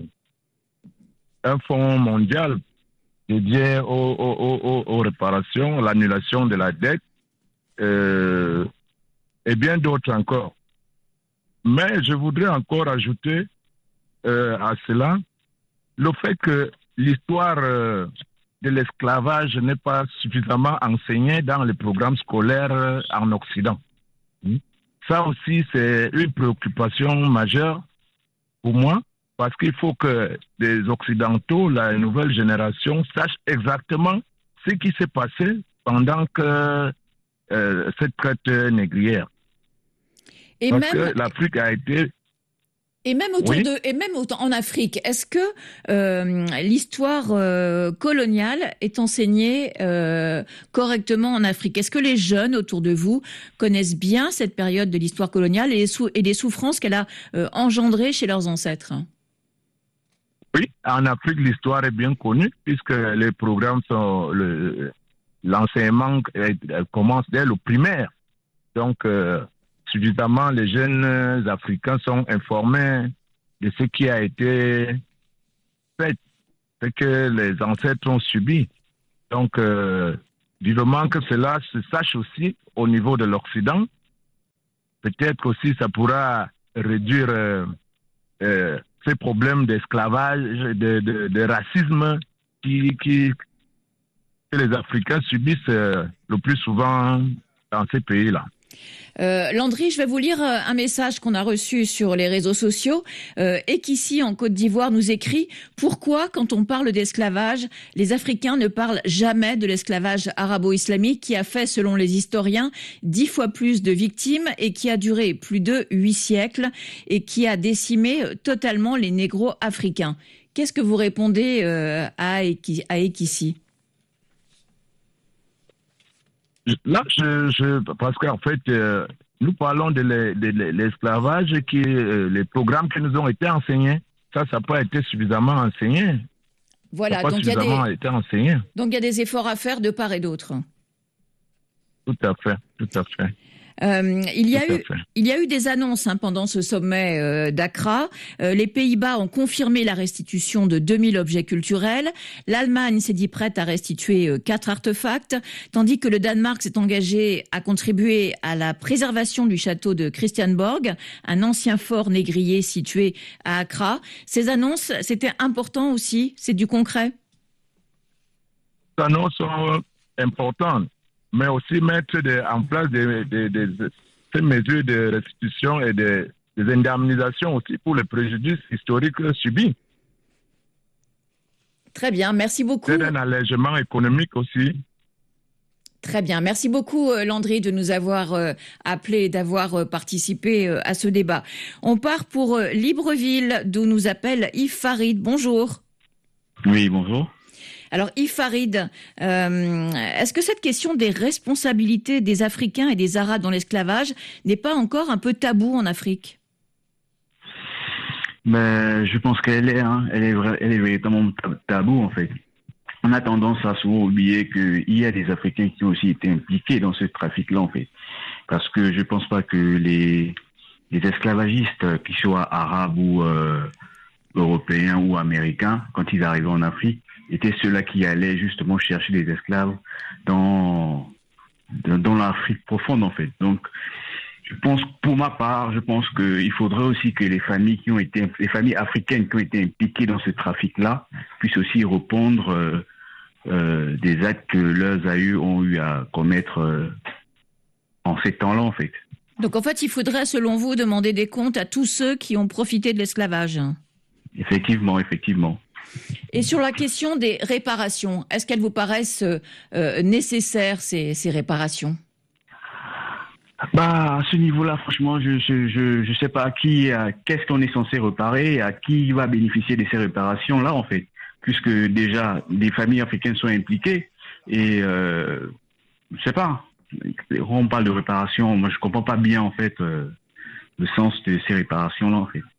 un fonds mondial dédié aux, aux, aux, aux réparations, l'annulation de la dette euh, et bien d'autres encore. Mais je voudrais encore ajouter euh, à cela le fait que l'histoire euh, de l'esclavage n'est pas suffisamment enseignée dans les programmes scolaires euh, en Occident. Ça aussi, c'est une préoccupation majeure pour moi, parce qu'il faut que les Occidentaux, la nouvelle génération, sachent exactement ce qui s'est passé pendant que euh, cette traite négrière. Et parce même... que l'Afrique a été... Et même autour oui. de, et même en Afrique, est-ce que euh, l'histoire euh, coloniale est enseignée euh, correctement en Afrique? Est-ce que les jeunes autour de vous connaissent bien cette période de l'histoire coloniale et les, sou- et les souffrances qu'elle a euh, engendrées chez leurs ancêtres? Oui, en Afrique, l'histoire est bien connue puisque les programmes sont le, l'enseignement commence dès le primaire. Donc euh, suffisamment, les jeunes Africains sont informés de ce qui a été fait, ce que les ancêtres ont subi. Donc, euh, vivement que cela se sache aussi au niveau de l'Occident. Peut-être aussi ça pourra réduire euh, euh, ces problèmes d'esclavage, de, de, de racisme qui, qui, que les Africains subissent euh, le plus souvent dans ces pays-là. Euh, Landry, je vais vous lire un message qu'on a reçu sur les réseaux sociaux euh, et qu'ici en Côte d'Ivoire nous écrit « Pourquoi, quand on parle d'esclavage, les Africains ne parlent jamais de l'esclavage arabo-islamique qui a fait, selon les historiens, dix fois plus de victimes et qui a duré plus de huit siècles et qui a décimé totalement les négros africains ?» Qu'est-ce que vous répondez euh, à Ekissi ? Là, je, je, parce qu'en fait, euh, nous parlons de, le, de, de l'esclavage, qui, euh, les programmes qui nous ont été enseignés, ça, ça n'a pas été suffisamment enseigné. Voilà, ça n'a pas donc il y a des, été enseigné. Donc il y a des efforts à faire de part et d'autre. Tout à fait, tout à fait. Euh, il y a eu, il y a eu des annonces hein, pendant ce sommet euh, d'Accra. Euh, les Pays-Bas ont confirmé la restitution de deux mille objets culturels. L'Allemagne s'est dit prête à restituer euh, quatre artefacts, tandis que le Danemark s'est engagé à contribuer à la préservation du château de Christiansborg, un ancien fort négrier situé à Accra. Ces annonces, c'était important aussi. C'est du concret. Ces annonces sont importantes, mais aussi mettre de, en place des, des, des, des, ces mesures de restitution et de, des indemnisations aussi pour les préjudices historiques subis. Très bien, merci beaucoup. C'est un allègement économique aussi. Très bien, merci beaucoup Landry de nous avoir euh, appelé et d'avoir euh, participé euh, à ce débat. On part pour euh, Libreville, d'où nous appelle Yves Farid. Bonjour. Oui, bonjour. Alors Yves Farid, euh, est-ce que cette question des responsabilités des Africains et des Arabes dans l'esclavage n'est pas encore un peu tabou en Afrique ? Mais je pense qu'elle est, hein, elle est, elle est véritablement tabou en fait. On a tendance à souvent oublier qu'il y a des Africains qui ont aussi été impliqués dans ce trafic-là en fait. Parce que je pense pas que les, les esclavagistes, qu'ils soient arabes ou euh, européens ou américains, quand ils arrivaient en Afrique, étaient ceux-là qui allaient justement chercher des esclaves dans, dans l'Afrique profonde en fait. Donc, je pense, pour ma part, je pense qu'il faudrait aussi que les familles qui ont été, les familles africaines qui ont été impliquées dans ce trafic-là puissent aussi répondre euh, euh, des actes que leurs aïeux ont eu à commettre euh, en ces temps-là en fait. Donc en fait, il faudrait, selon vous, demander des comptes à tous ceux qui ont profité de l'esclavage. Effectivement, effectivement. Et sur la question des réparations, est-ce qu'elles vous paraissent euh, nécessaires, ces, ces réparations ? Bah, à ce niveau-là, franchement, je je je, je sais pas à qui, à, qu'est-ce qu'on est censé réparer, à qui va bénéficier de ces réparations-là, en fait, puisque déjà des familles africaines sont impliquées et euh, je sais pas. On parle de réparation, moi je comprends pas bien en fait euh, le sens de ces réparations-là, en fait.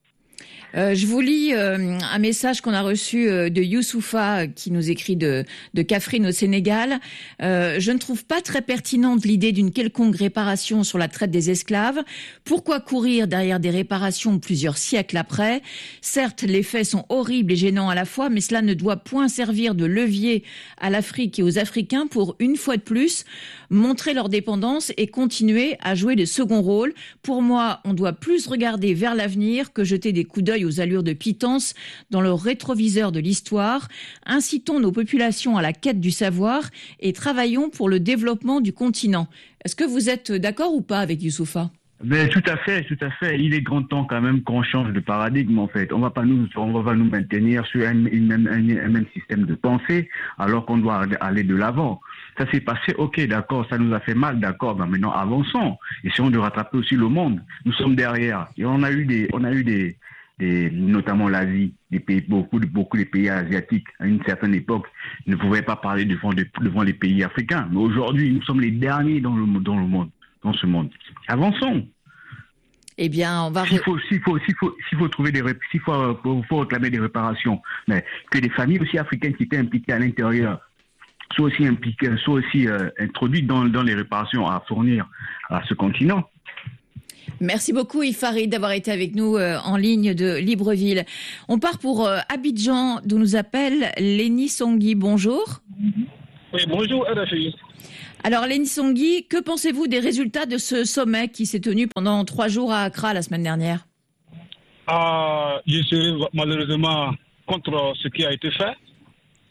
Euh, je vous lis euh, un message qu'on a reçu euh, de Youssoufa euh, qui nous écrit de, de Kaffrine au Sénégal. Euh, je ne trouve pas très pertinente l'idée d'une quelconque réparation sur la traite des esclaves. Pourquoi courir derrière des réparations plusieurs siècles après ? Certes, les faits sont horribles et gênants à la fois, mais cela ne doit point servir de levier à l'Afrique et aux Africains pour, une fois de plus, montrer leur dépendance et continuer à jouer de second rôle. Pour moi, on doit plus regarder vers l'avenir que jeter des coups d'œil aux allures de pitance dans le rétroviseur de l'histoire. Incitons nos populations à la quête du savoir et travaillons pour le développement du continent. Est-ce que vous êtes d'accord ou pas avec Youssoufa ? Mais tout à fait, tout à fait. Il est grand temps quand même qu'on change de paradigme en fait. On va pas nous, on va pas nous maintenir sur un, une même, un, un même système de pensée alors qu'on doit aller de l'avant. Ça s'est passé, ok, d'accord, ça nous a fait mal, d'accord, ben maintenant avançons. Essayons de rattraper aussi le monde. Nous sommes derrière. Et on a eu des, on a eu des, des notamment l'Asie, des pays, beaucoup de, beaucoup de pays asiatiques, à une certaine époque, ne pouvaient pas parler devant, devant les pays africains. Mais aujourd'hui, nous sommes les derniers dans le, dans le monde, dans ce monde. Avançons. Eh bien, on va... S'il faut, s'il faut, s'il faut, s'il faut trouver des, s'il faut, faut, faut réclamer des réparations, mais que les familles aussi africaines qui étaient impliquées à l'intérieur soient aussi impliquées, soient aussi euh, introduites dans, dans les réparations à fournir à ce continent. Merci beaucoup Ifarid d'avoir été avec nous euh, en ligne de Libreville. On part pour euh, Abidjan, d'où nous appelle Léni Songui. Bonjour. Oui, bonjour R F I. Alors Léni Songui, que pensez-vous des résultats de ce sommet qui s'est tenu pendant trois jours à Accra la semaine dernière ? Ah, je serai malheureusement contre ce qui a été fait. Pourquoi ?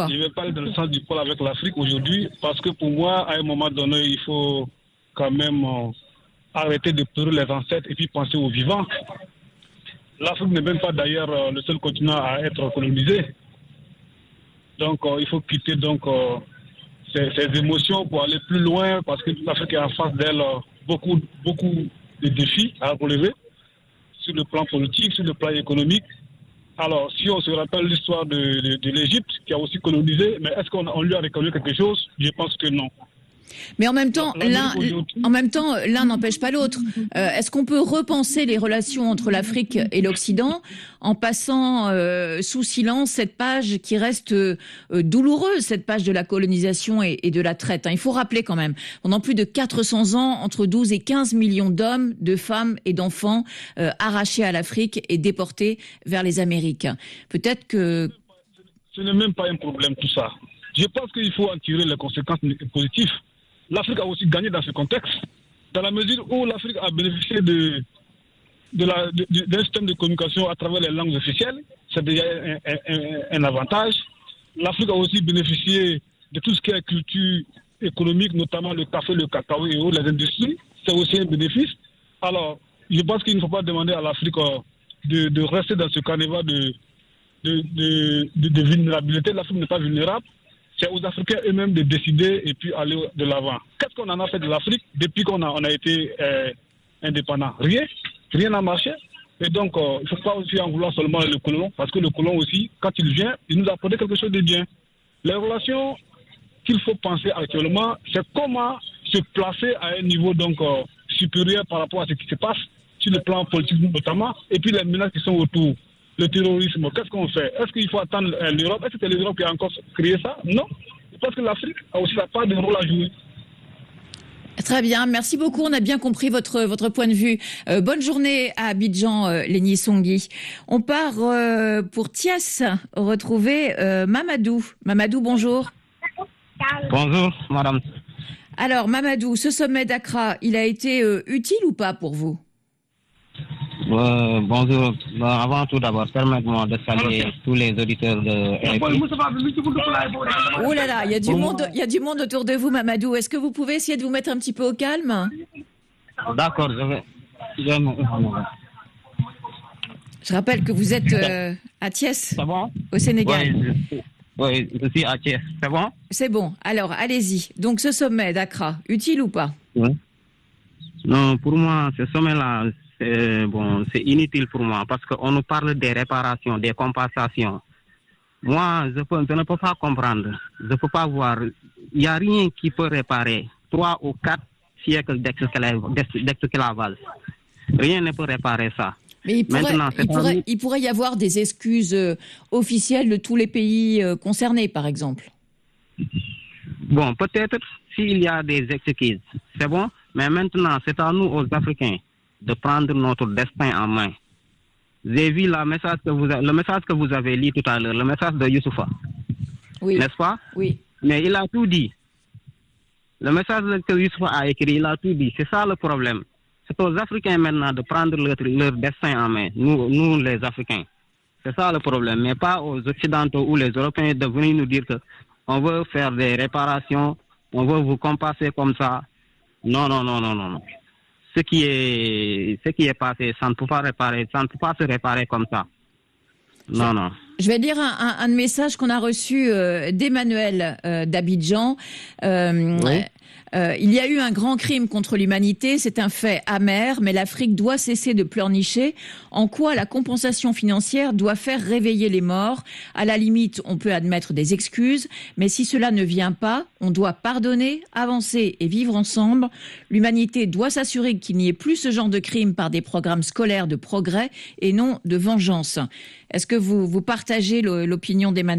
Je vais parler dans le sens du pôle avec l'Afrique aujourd'hui, parce que pour moi, à un moment donné, il faut quand même euh, arrêter de pleurer les ancêtres et puis penser aux vivants. L'Afrique n'est même pas d'ailleurs euh, le seul continent à être colonisé. Donc euh, il faut quitter donc euh, ces, ces émotions pour aller plus loin, parce que l'Afrique est en face d'elle euh, beaucoup, beaucoup de défis à relever sur le plan politique, sur le plan économique. Alors, si on se rappelle l'histoire de, de, de l'Égypte, qui a aussi colonisé, mais est-ce qu'on on lui a reconnu quelque chose ? Je pense que non. Mais en même temps, l'un, en même temps, l'un n'empêche pas l'autre. Euh, est-ce qu'on peut repenser les relations entre l'Afrique et l'Occident en passant euh, sous silence cette page qui reste euh, douloureuse, cette page de la colonisation et, et de la traite, hein. Il faut rappeler quand même, pendant plus de quatre cents ans, entre douze et quinze millions d'hommes, de femmes et d'enfants euh, arrachés à l'Afrique et déportés vers les Amériques. Peut-être que... Ce n'est même pas un problème tout ça. Je pense qu'il faut en tirer les conséquences positives. L'Afrique a aussi gagné dans ce contexte, dans la mesure où l'Afrique a bénéficié de, de la, de, de, d'un système de communication à travers les langues officielles. C'est déjà un, un, un avantage. L'Afrique a aussi bénéficié de tout ce qui est culture économique, notamment le café, le cacao et autres, les industries. C'est aussi un bénéfice. Alors, je pense qu'il ne faut pas demander à l'Afrique de, de rester dans ce carnaval de, de, de, de, de vulnérabilité. L'Afrique n'est pas vulnérable. C'est aux Africains eux-mêmes de décider et puis aller de l'avant. Qu'est-ce qu'on en a fait de l'Afrique depuis qu'on a, on a été euh, indépendant ? Rien. Rien n'a marché. Et donc, euh, il ne faut pas aussi en vouloir seulement le colon, parce que le colon aussi, quand il vient, il nous a apporté quelque chose de bien. Les relations qu'il faut penser actuellement, c'est comment se placer à un niveau donc euh, supérieur par rapport à ce qui se passe sur le plan politique notamment, et puis les menaces qui sont autour. Le terrorisme, qu'est-ce qu'on fait ? Est-ce qu'il faut attendre euh, l'Europe ? Est-ce que c'est l'Europe qui a encore créé ça ? Non. Parce que l'Afrique a aussi la part de rôle à jouer. Très bien, merci beaucoup. On a bien compris votre votre point de vue. Euh, bonne journée à Abidjan, euh, Léni Songui. On part euh, pour Thiès retrouver euh, Mamadou. Mamadou, bonjour. Bonjour, madame. Alors, Mamadou, ce sommet d'Accra, il a été euh, utile ou pas pour vous ? Euh, bonjour. Bon, avant tout d'abord, permettez-moi de saluer tous les auditeurs de R F I. Oh là là, il y a du monde, il y a du monde autour de vous, Mamadou. Est-ce que vous pouvez essayer de vous mettre un petit peu au calme ? D'accord, je vais. Je, vais... je rappelle que vous êtes euh, à Thiès, c'est bon ? Au Sénégal. Oui, je, oui, je suis à Thiès. C'est bon ? C'est bon. Alors, allez-y. Donc, ce sommet d'Accra, utile ou pas ? Oui. Non, pour moi, ce sommet-là. C'est, bon, c'est inutile pour moi parce qu'on nous parle des réparations, des compensations. Moi, je, peux, je ne peux pas comprendre. Je ne peux pas voir. Il n'y a rien qui peut réparer trois ou quatre siècles d'esclavage. Rien ne peut réparer ça. Mais il pourrait, Maintenant, il, pourrait, il pourrait y avoir des excuses euh, officielles de tous les pays euh, concernés, par exemple. Bon, peut-être s'il y a des excuses, c'est bon. Mais maintenant, c'est à nous, aux Africains, de prendre notre destin en main. J'ai vu la message que vous a, le message que vous avez lu tout à l'heure, le message de Youssoufa. Oui. N'est-ce pas? Oui. Mais il a tout dit. Le message que Youssoufa a écrit, il a tout dit. C'est ça le problème. C'est aux Africains maintenant de prendre leur, leur destin en main, nous, nous les Africains. C'est ça le problème, mais pas aux Occidentaux ou les Européens de venir nous dire qu'on veut faire des réparations, on veut vous compenser comme ça. Non, non, non, non, non, non. Ce qui est, ce qui est passé, ça ne peut pas réparer, ça ne peut pas se réparer comme ça. Non, non. Je vais lire un, un, un message qu'on a reçu euh, d'Emmanuel euh, d'Abidjan. Euh, oui. Euh, il y a eu un grand crime contre l'humanité, c'est un fait amer, mais l'Afrique doit cesser de pleurnicher. En quoi la compensation financière doit faire réveiller les morts? À la limite, on peut admettre des excuses, mais si cela ne vient pas, on doit pardonner, avancer et vivre ensemble. L'humanité doit s'assurer qu'il n'y ait plus ce genre de crime par des programmes scolaires de progrès et non de vengeance. Est-ce que vous, vous partagez l'opinion d'Emmanuel ?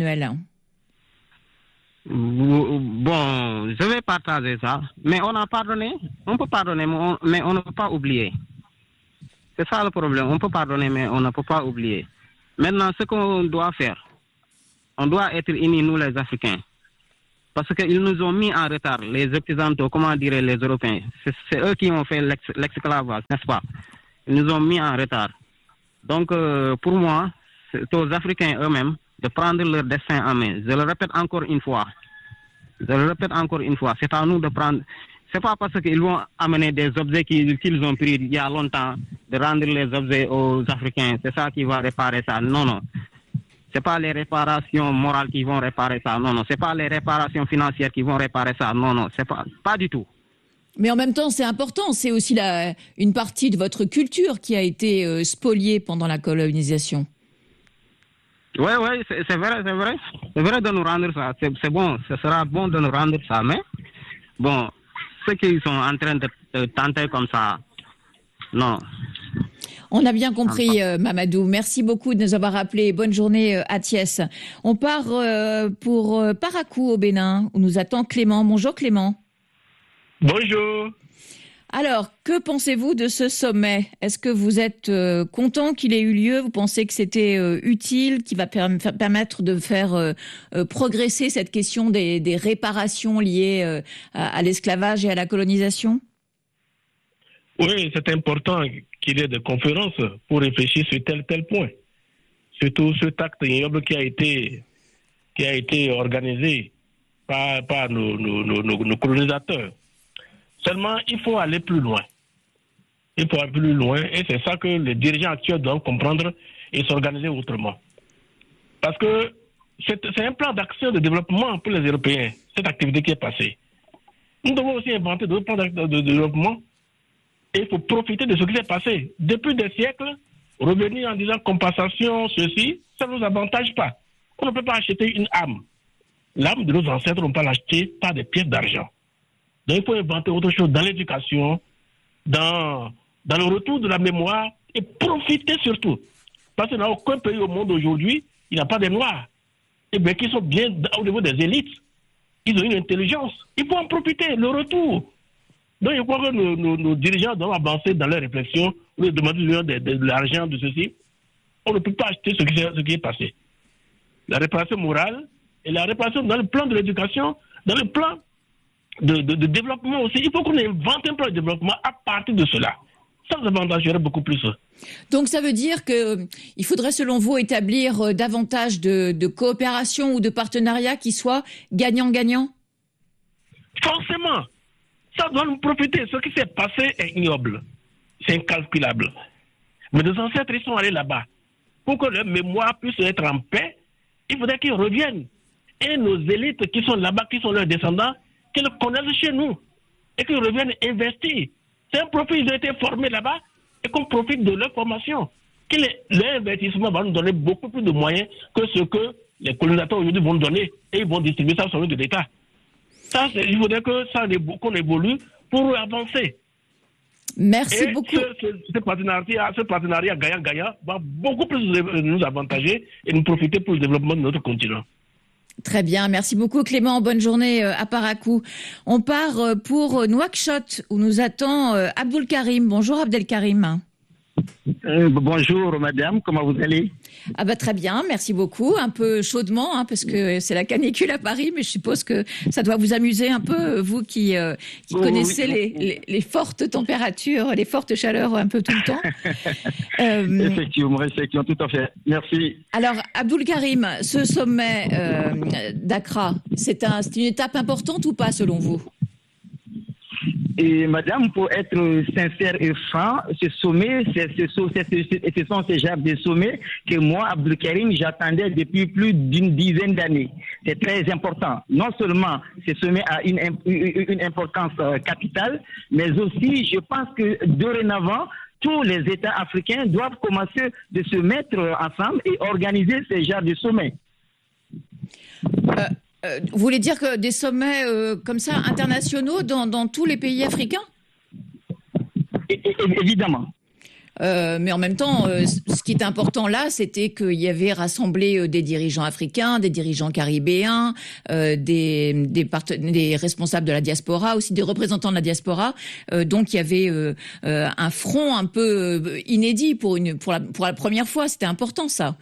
Bon, je vais partager ça, mais on a pardonné, on peut pardonner, mais on, mais on ne peut pas oublier. C'est ça le problème, on peut pardonner, mais on ne peut pas oublier. Maintenant, ce qu'on doit faire, on doit être unis, nous les Africains, parce qu'ils nous ont mis en retard, les Occidentaux, comment dire les Européens. C'est eux qui ont fait l'esclavage, n'est-ce pas? Ils nous ont mis en retard. Donc, euh, pour moi, c'est aux Africains eux-mêmes de prendre leur destin en main. Je le répète encore une fois. Je le répète encore une fois. C'est à nous de prendre... C'est pas parce qu'ils vont amener des objets qu'ils qu'ils ont pris il y a longtemps, de rendre les objets aux Africains. C'est ça qui va réparer ça. Non, non. C'est pas les réparations morales qui vont réparer ça. Non, non. C'est pas les réparations financières qui vont réparer ça. Non, non. C'est pas, pas du tout. Mais en même temps, c'est important. C'est aussi la, une partie de votre culture qui a été euh, spoliée pendant la colonisation. Oui, oui, c'est vrai, c'est vrai. C'est vrai de nous rendre ça. C'est bon, ce sera bon de nous rendre ça. Mais, bon, ceux qui sont en train de, de tenter comme ça, non. On a bien compris, euh, Mamadou. Merci beaucoup de nous avoir appelés. Bonne journée euh, à Thiès. On part euh, pour euh, Parakou au Bénin, où nous attend Clément. Bonjour Clément. Bonjour. Alors, que pensez-vous de ce sommet? Est-ce que vous êtes euh, content qu'il ait eu lieu? Vous pensez que c'était euh, utile, qu'il va per permettre de faire euh, euh, progresser cette question des, des réparations liées euh, à, à l'esclavage et à la colonisation? Oui, c'est important qu'il y ait des conférences pour réfléchir sur tel tel point. Surtout ce acte ignoble qui a été, qui a été organisé par, par nos, nos, nos, nos colonisateurs. Seulement, il faut aller plus loin. Il faut aller plus loin et c'est ça que les dirigeants actuels doivent comprendre et s'organiser autrement. Parce que c'est un plan d'action de développement pour les Européens, cette activité qui est passée. Nous devons aussi inventer d'autres plans de, de développement et il faut profiter de ce qui s'est passé. Depuis des siècles, revenir en disant compensation, ceci, ça ne nous avantage pas. On ne peut pas acheter une âme. L'âme de nos ancêtres, on ne peut pas l'acheter par des pièces d'argent. Donc il faut inventer autre chose dans l'éducation, dans, dans le retour de la mémoire et profiter surtout. Parce qu'il n'y a aucun pays au monde aujourd'hui, il n'y a pas de Noirs. Et bien qui sont bien au niveau des élites. Ils ont une intelligence. Il faut en profiter, le retour. Donc je crois que nos, nos, nos dirigeants doivent avancer dans leurs réflexions, ou demander de, de, de, de l'argent, de ceci. On ne peut pas acheter ce qui, ce qui est passé. La réparation morale et la réparation dans le plan de l'éducation, dans le plan De, de, de développement aussi. Il faut qu'on invente un plan de développement à partir de cela. Ça nous avantagerait beaucoup plus. Donc ça veut dire qu'il faudrait selon vous établir davantage de, de coopération ou de partenariat qui soit gagnant-gagnant? Forcément. Ça doit nous profiter. Ce qui s'est passé est ignoble. C'est incalculable. Mais nos ancêtres, ils sont allés là-bas. Pour que leur mémoire puisse être en paix, il faudrait qu'ils reviennent. Et nos élites qui sont là-bas, qui sont leurs descendants, qu'ils connaissent chez nous et qu'ils reviennent investir. C'est un profit, ils ont été formés là-bas et qu'on profite de leur formation. Que l'investissement va nous donner beaucoup plus de moyens que ce que les colonisateurs aujourd'hui vont nous donner et ils vont distribuer ça sur le de l'État. Ça, il faudrait que ça qu'on évolue pour avancer. Merci Et beaucoup. Ce, ce, ce partenariat, ce partenariat gagnant-gagnant va beaucoup plus nous avantager et nous profiter pour le développement de notre continent. Très bien, merci beaucoup Clément, bonne journée à Parakou. On part pour Nouakchott où nous attend Abdul Karim. Bonjour Abdel Karim. Euh, bonjour madame, comment vous allez? Ah bah très bien, merci beaucoup. Un peu chaudement hein, parce que c'est la canicule à Paris, mais je suppose que ça doit vous amuser un peu, vous qui, euh, qui oh, connaissez oui, les, oui. Les, les fortes températures, les fortes chaleurs un peu tout le temps. euh, effectivement, effectivement, tout à fait. Merci. Alors Abdul Karim, ce sommet euh, d'Accra, c'est un, c'est une étape importante ou pas selon vous? Et madame, pour être sincère et franc, ce sommet, c'est, c'est, c'est, c'est, ce sont ces genres de sommets que moi, Abdul Karim, j'attendais depuis plus d'une dizaine d'années. C'est très important. Non seulement ce sommet a une, une importance capitale, mais aussi, je pense que dorénavant, tous les États africains doivent commencer de se mettre ensemble et organiser ces genres de sommets. Euh... Euh, vous voulez dire que des sommets euh, comme ça internationaux dans, dans tous les pays africains? é- é- Évidemment. Euh, mais en même temps, euh, ce qui est important là, c'était qu'il y avait rassemblé euh, des dirigeants africains, des dirigeants caribéens, euh, des, des, part- des responsables de la diaspora, aussi des représentants de la diaspora. Euh, donc il y avait euh, euh, un front un peu euh, inédit pour, une, pour, la, pour la première fois. C'était important ça.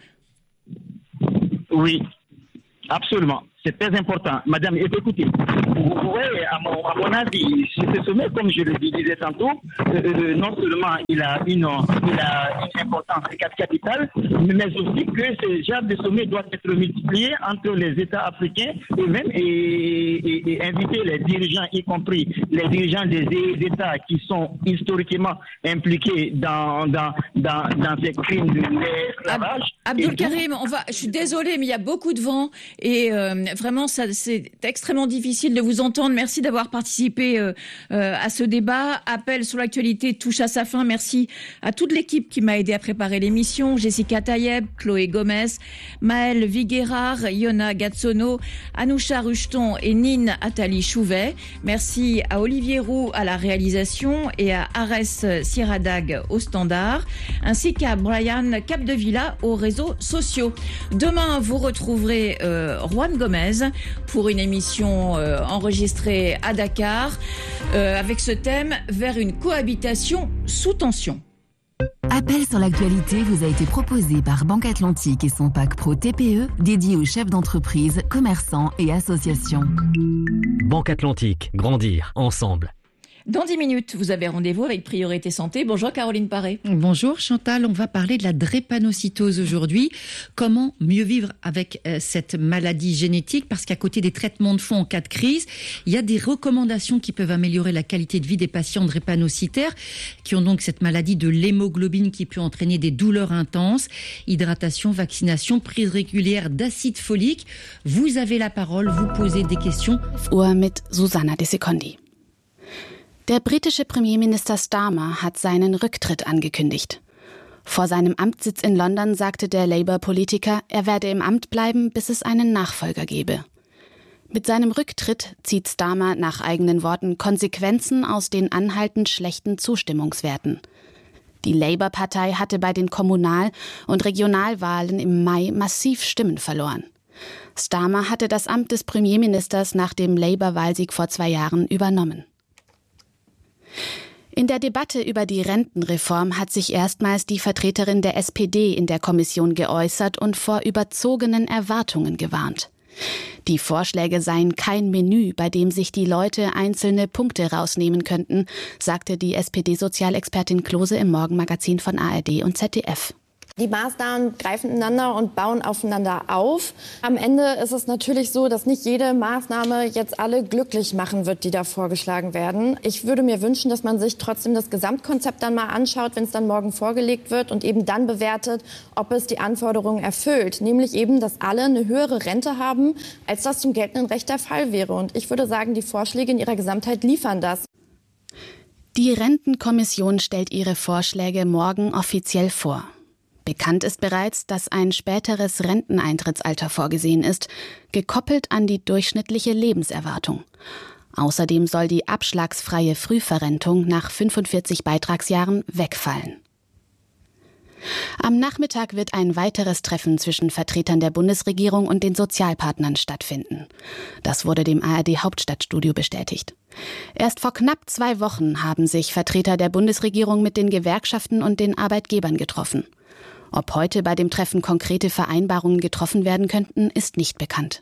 Oui, absolument. C'est très important. Madame, écoutez, vous voyez, à mon, à mon avis, ce sommet, comme je le disais tantôt, euh, non seulement il a une, il a une importance capitale, mais aussi que ce genre de sommet doit être multiplié entre les États africains eux-mêmes et, et, et inviter les dirigeants, y compris les dirigeants des États qui sont historiquement impliqués dans, dans, dans, dans ces crimes de l'esclavage. Abdul Karim, on va, je suis désolée, mais il y a beaucoup de vent et euh, vraiment, ça, c'est extrêmement difficile de vous entendre. Merci d'avoir participé euh, euh, à ce débat. Appel sur l'actualité touche à sa fin. Merci à toute l'équipe qui m'a aidé à préparer l'émission. Jessica Tayeb, Chloé Gomez, Maëlle Viguerard, Yona Gatsono, Anoucha Rucheton et Nine Attali Chouvet. Merci à Olivier Roux à la réalisation et à Arès Siradag au standard, ainsi qu'à Brian Capdevilla aux réseaux sociaux. Demain, vous retrouverez euh, Juan Gomez pour une émission euh, enregistrée à Dakar euh, avec ce thème « Vers une cohabitation sous tension ». Appel sur l'actualité vous a été proposé par Banque Atlantique et son pack Pro T P E dédié aux chefs d'entreprise, commerçants et associations. Banque Atlantique, grandir ensemble. Dans dix minutes, vous avez rendez-vous avec Priorité Santé. Bonjour Caroline Paré. Bonjour Chantal, on va parler de la drépanocytose aujourd'hui. Comment mieux vivre avec euh, cette maladie génétique? Parce qu'à côté des traitements de fond en cas de crise, il y a des recommandations qui peuvent améliorer la qualité de vie des patients drépanocytaires qui ont donc cette maladie de l'hémoglobine qui peut entraîner des douleurs intenses, hydratation, vaccination, prise régulière d'acide folique. Vous avez la parole, vous posez des questions. Uhr mit Susanna de Secondi. Der britische Premierminister Starmer hat seinen Rücktritt angekündigt. Vor seinem Amtssitz in London sagte der Labour-Politiker, er werde im Amt bleiben, bis es einen Nachfolger gebe. Mit seinem Rücktritt zieht Starmer nach eigenen Worten Konsequenzen aus den anhaltend schlechten Zustimmungswerten. Die Labour-Partei hatte bei den Kommunal- und Regionalwahlen im Mai massiv Stimmen verloren. Starmer hatte das Amt des Premierministers nach dem Labour-Wahlsieg vor zwei Jahren übernommen. In der Debatte über die Rentenreform hat sich erstmals die Vertreterin der S P D in der Kommission geäußert und vor überzogenen Erwartungen gewarnt. Die Vorschläge seien kein Menü, bei dem sich die Leute einzelne Punkte rausnehmen könnten, sagte die S P D-Sozialexpertin Klose im Morgenmagazin von A R D und Z D F. Die Maßnahmen greifen ineinander und bauen aufeinander auf. Am Ende ist es natürlich so, dass nicht jede Maßnahme jetzt alle glücklich machen wird, die da vorgeschlagen werden. Ich würde mir wünschen, dass man sich trotzdem das Gesamtkonzept dann mal anschaut, wenn es dann morgen vorgelegt wird und eben dann bewertet, ob es die Anforderungen erfüllt. Nämlich eben, dass alle eine höhere Rente haben, als das zum geltenden Recht der Fall wäre. Und ich würde sagen, die Vorschläge in ihrer Gesamtheit liefern das. Die Rentenkommission stellt ihre Vorschläge morgen offiziell vor. Bekannt ist bereits, dass ein späteres Renteneintrittsalter vorgesehen ist, gekoppelt an die durchschnittliche Lebenserwartung. Außerdem soll die abschlagsfreie Frühverrentung nach fünfundvierzig Beitragsjahren wegfallen. Am Nachmittag wird ein weiteres Treffen zwischen Vertretern der Bundesregierung und den Sozialpartnern stattfinden. Das wurde dem A R D-Hauptstadtstudio bestätigt. Erst vor knapp zwei Wochen haben sich Vertreter der Bundesregierung mit den Gewerkschaften und den Arbeitgebern getroffen. Ob heute bei dem Treffen konkrete Vereinbarungen getroffen werden könnten, ist nicht bekannt.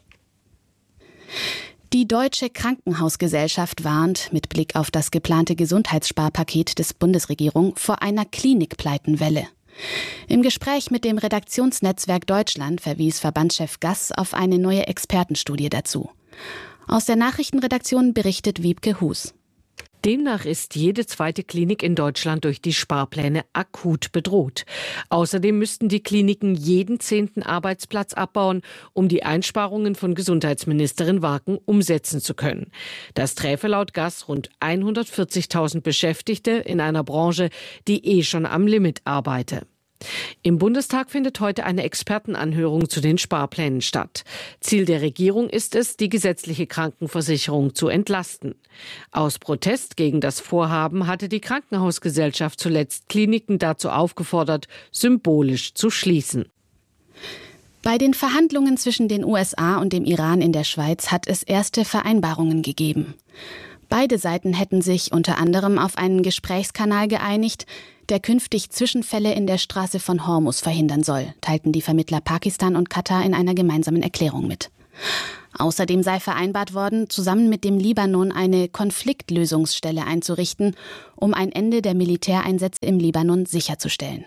Die Deutsche Krankenhausgesellschaft warnt mit Blick auf das geplante Gesundheitssparpaket des Bundesregierung vor einer Klinikpleitenwelle. Im Gespräch mit dem Redaktionsnetzwerk Deutschland verwies Verbandschef Gass auf eine neue Expertenstudie dazu. Aus der Nachrichtenredaktion berichtet Wiebke Hus. Demnach ist jede zweite Klinik in Deutschland durch die Sparpläne akut bedroht. Außerdem müssten die Kliniken jeden zehnten Arbeitsplatz abbauen, um die Einsparungen von Gesundheitsministerin Warken umsetzen zu können. Das träfe laut Gass rund hundertvierzigtausend Beschäftigte in einer Branche, die eh schon am Limit arbeite. Im Bundestag findet heute eine Expertenanhörung zu den Sparplänen statt. Ziel der Regierung ist es, die gesetzliche Krankenversicherung zu entlasten. Aus Protest gegen das Vorhaben hatte die Krankenhausgesellschaft zuletzt Kliniken dazu aufgefordert, symbolisch zu schließen. Bei den Verhandlungen zwischen den U S A und dem Iran in der Schweiz hat es erste Vereinbarungen gegeben. Beide Seiten hätten sich unter anderem auf einen Gesprächskanal geeinigt, der künftig Zwischenfälle in der Straße von Hormuz verhindern soll, teilten die Vermittler Pakistan und Katar in einer gemeinsamen Erklärung mit. Außerdem sei vereinbart worden, zusammen mit dem Libanon eine Konfliktlösungsstelle einzurichten, um ein Ende der Militäreinsätze im Libanon sicherzustellen.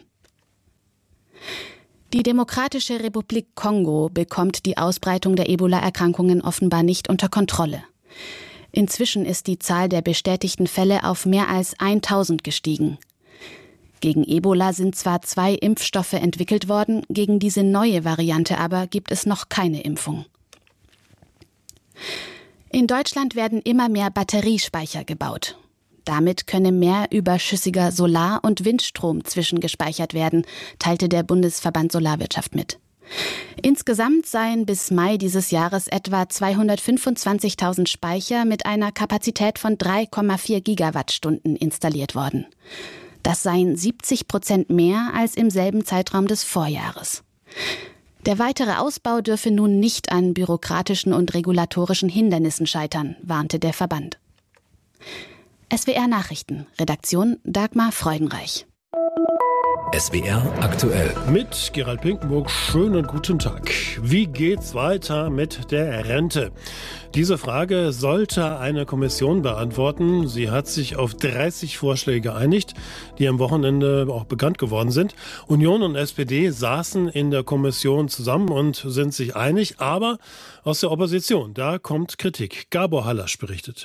Die Demokratische Republik Kongo bekommt die Ausbreitung der Ebola-Erkrankungen offenbar nicht unter Kontrolle. Inzwischen ist die Zahl der bestätigten Fälle auf mehr als tausend gestiegen. Gegen Ebola sind zwar zwei Impfstoffe entwickelt worden, gegen diese neue Variante aber gibt es noch keine Impfung. In Deutschland werden immer mehr Batteriespeicher gebaut. Damit könne mehr überschüssiger Solar- und Windstrom zwischengespeichert werden, teilte der Bundesverband Solarwirtschaft mit. Insgesamt seien bis Mai dieses Jahres etwa zweihundertfünfundzwanzigtausend Speicher mit einer Kapazität von drei Komma vier Gigawattstunden installiert worden. Das seien siebzig Prozent mehr als im selben Zeitraum des Vorjahres. Der weitere Ausbau dürfe nun nicht an bürokratischen und regulatorischen Hindernissen scheitern, warnte der Verband. S W R Nachrichten, Redaktion Dagmar Freudenreich. S W R aktuell. Mit Gerald Pinkenburg, schönen guten Tag. Wie geht's weiter mit der Rente? Diese Frage sollte eine Kommission beantworten. Sie hat sich auf dreißig Vorschläge geeinigt, die am Wochenende auch bekannt geworden sind. Union und S P D saßen in der Kommission zusammen und sind sich einig, aber aus der Opposition, da kommt Kritik. Gabor Hallasch berichtet.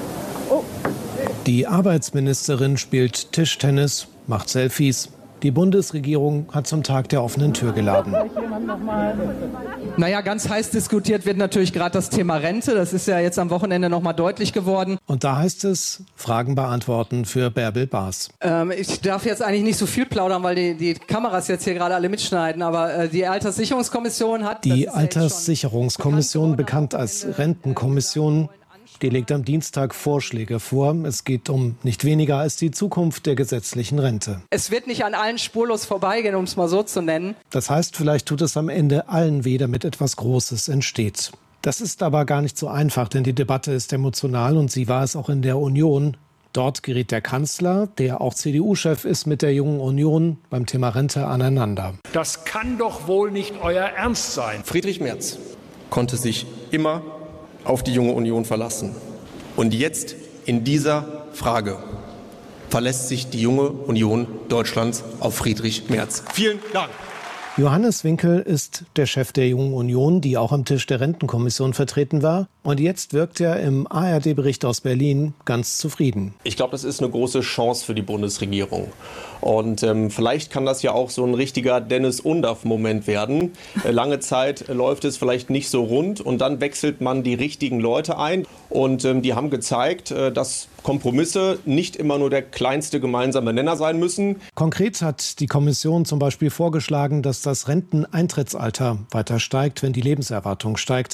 Die Arbeitsministerin spielt Tischtennis, macht Selfies. Die Bundesregierung hat zum Tag der offenen Tür geladen. Naja, ganz heiß diskutiert wird natürlich gerade das Thema Rente. Das ist ja jetzt am Wochenende noch mal deutlich geworden. Und da heißt es, Fragen beantworten für Bärbel Baas. Ähm, ich darf jetzt eigentlich nicht so viel plaudern, weil die, die Kameras jetzt hier gerade alle mitschneiden. Aber äh, die Alterssicherungskommission hat... Die Alterssicherungskommission, bekannt als Rentenkommission, die legt am Dienstag Vorschläge vor. Es geht um nicht weniger als die Zukunft der gesetzlichen Rente. Es wird nicht an allen spurlos vorbeigehen, um es mal so zu nennen. Das heißt, vielleicht tut es am Ende allen weh, damit etwas Großes entsteht. Das ist aber gar nicht so einfach, denn die Debatte ist emotional und sie war es auch in der Union. Dort geriet der Kanzler, der auch C D U-Chef ist, mit der Jungen Union beim Thema Rente aneinander. Das kann doch wohl nicht euer Ernst sein. Friedrich Merz konnte sich immer auf die Junge Union verlassen. Und jetzt in dieser Frage verlässt sich die Junge Union Deutschlands auf Friedrich Merz. Vielen Dank. Johannes Winkel ist der Chef der Jungen Union, die auch am Tisch der Rentenkommission vertreten war. Und jetzt wirkt er im A R D-Bericht aus Berlin ganz zufrieden. Ich glaube, das ist eine große Chance für die Bundesregierung. Und ähm, vielleicht kann das ja auch so ein richtiger Dennis-Undaff-Moment werden. Äh, lange Zeit äh, läuft es vielleicht nicht so rund und dann wechselt man die richtigen Leute ein. Und ähm, die haben gezeigt, äh, dass Kompromisse nicht immer nur der kleinste gemeinsame Nenner sein müssen. Konkret hat die Kommission zum Beispiel vorgeschlagen, dass das Renteneintrittsalter weiter steigt, wenn die Lebenserwartung steigt.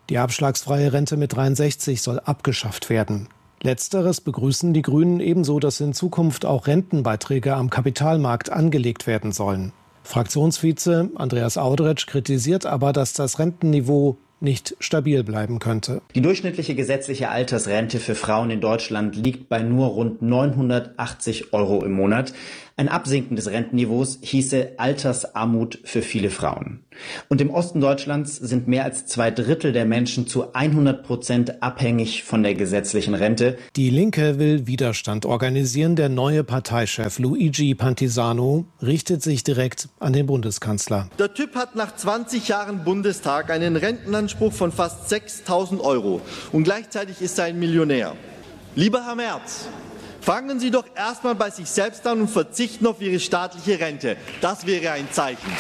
Die abschlagsfreie Rente mit dreiundsechzig soll abgeschafft werden. Letzteres begrüßen die Grünen ebenso, dass in Zukunft auch Rentenbeiträge am Kapitalmarkt angelegt werden sollen. Fraktionsvize Andreas Audretsch kritisiert aber, dass das Rentenniveau nicht stabil bleiben könnte. Die durchschnittliche gesetzliche Altersrente für Frauen in Deutschland liegt bei nur rund neunhundertachtzig Euro im Monat. Ein Absinken des Rentenniveaus hieße Altersarmut für viele Frauen. Und im Osten Deutschlands sind mehr als zwei Drittel der Menschen zu hundert Prozent abhängig von der gesetzlichen Rente. Die Linke will Widerstand organisieren. Der neue Parteichef Luigi Pantisano richtet sich direkt an den Bundeskanzler. Der Typ hat nach zwanzig Jahren Bundestag einen Rentenanspruch von fast sechstausend Euro. Und gleichzeitig ist er ein Millionär. Lieber Herr Merz, fangen Sie doch erstmal bei sich selbst an und verzichten auf Ihre staatliche Rente. Das wäre ein Zeichen.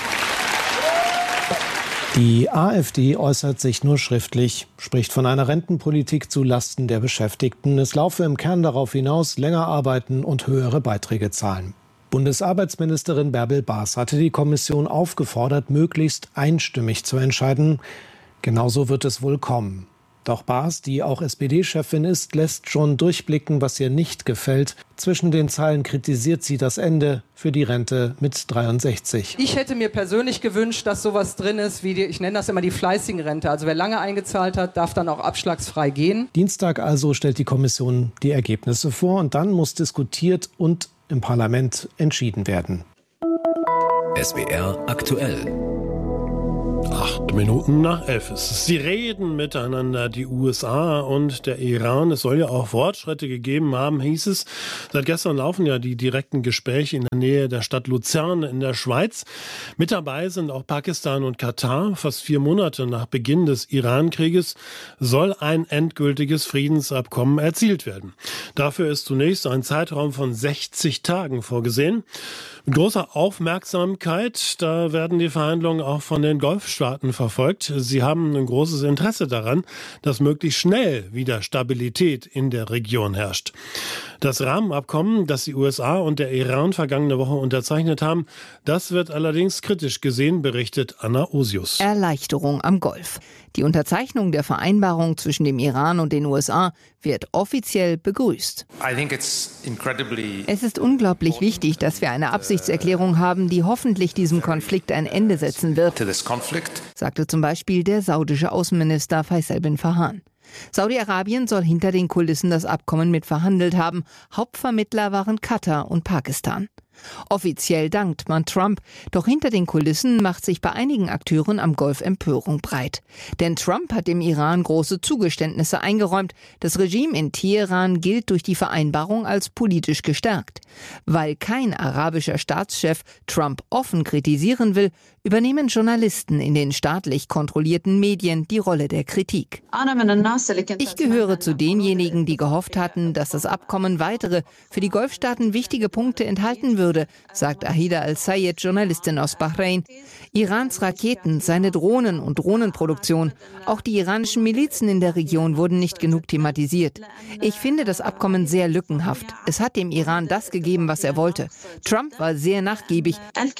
Die AfD äußert sich nur schriftlich, spricht von einer Rentenpolitik zu Lasten der Beschäftigten. Es laufe im Kern darauf hinaus, länger arbeiten und höhere Beiträge zahlen. Bundesarbeitsministerin Bärbel Baas hatte die Kommission aufgefordert, möglichst einstimmig zu entscheiden. Genauso wird es wohl kommen. Doch Baas, die auch S P D-Chefin ist, lässt schon durchblicken, was ihr nicht gefällt. Zwischen den Zeilen kritisiert sie das Ende für die Rente mit dreiundsechzig. Ich hätte mir persönlich gewünscht, dass sowas drin ist, wie die, ich nenne das immer die fleißigen Rente. Also wer lange eingezahlt hat, darf dann auch abschlagsfrei gehen. Dienstag also stellt die Kommission die Ergebnisse vor und dann muss diskutiert und im Parlament entschieden werden. S W R aktuell. Acht Minuten nach elf ist es. Sie reden miteinander, die U S A und der Iran. Es soll ja auch Fortschritte gegeben haben, hieß es. Seit gestern laufen ja die direkten Gespräche in der Nähe der Stadt Luzern in der Schweiz. Mit dabei sind auch Pakistan und Katar. Fast vier Monate nach Beginn des Iran-Krieges soll ein endgültiges Friedensabkommen erzielt werden. Dafür ist zunächst ein Zeitraum von sechzig Tagen vorgesehen. Mit großer Aufmerksamkeit, da werden die Verhandlungen auch von den Golfstaaten verfolgt. Sie haben ein großes Interesse daran, dass möglichst schnell wieder Stabilität in der Region herrscht. Das Rahmenabkommen, das die U S A und der Iran vergangene Woche unterzeichnet haben, das wird allerdings kritisch gesehen, berichtet Anna Osius. Erleichterung am Golf. Die Unterzeichnung der Vereinbarung zwischen dem Iran und den U S A wird offiziell begrüßt. Es ist unglaublich wichtig, dass wir eine Absichtserklärung haben, die hoffentlich diesem Konflikt ein Ende setzen wird, sagte zum Beispiel der saudische Außenminister Faisal bin Farhan. Saudi-Arabien soll hinter den Kulissen das Abkommen mit verhandelt haben. Hauptvermittler waren Katar und Pakistan. Offiziell dankt man Trump, doch hinter den Kulissen macht sich bei einigen Akteuren am Golf Empörung breit. Denn Trump hat dem Iran große Zugeständnisse eingeräumt. Das Regime in Teheran gilt durch die Vereinbarung als politisch gestärkt. Weil kein arabischer Staatschef Trump offen kritisieren will, übernehmen Journalisten in den staatlich kontrollierten Medien die Rolle der Kritik. Ich gehöre zu denjenigen, die gehofft hatten, dass das Abkommen weitere, für die Golfstaaten wichtige Punkte enthalten würde, sagt Ahida Al-Sayed, Journalistin aus Bahrain. Irans Raketen, seine Drohnen und Drohnenproduktion, auch die iranischen Milizen in der Region wurden nicht genug thematisiert. Ich finde das Abkommen sehr lückenhaft. Es hat dem Iran das gegeben, was er wollte. Trump war sehr nachgiebig.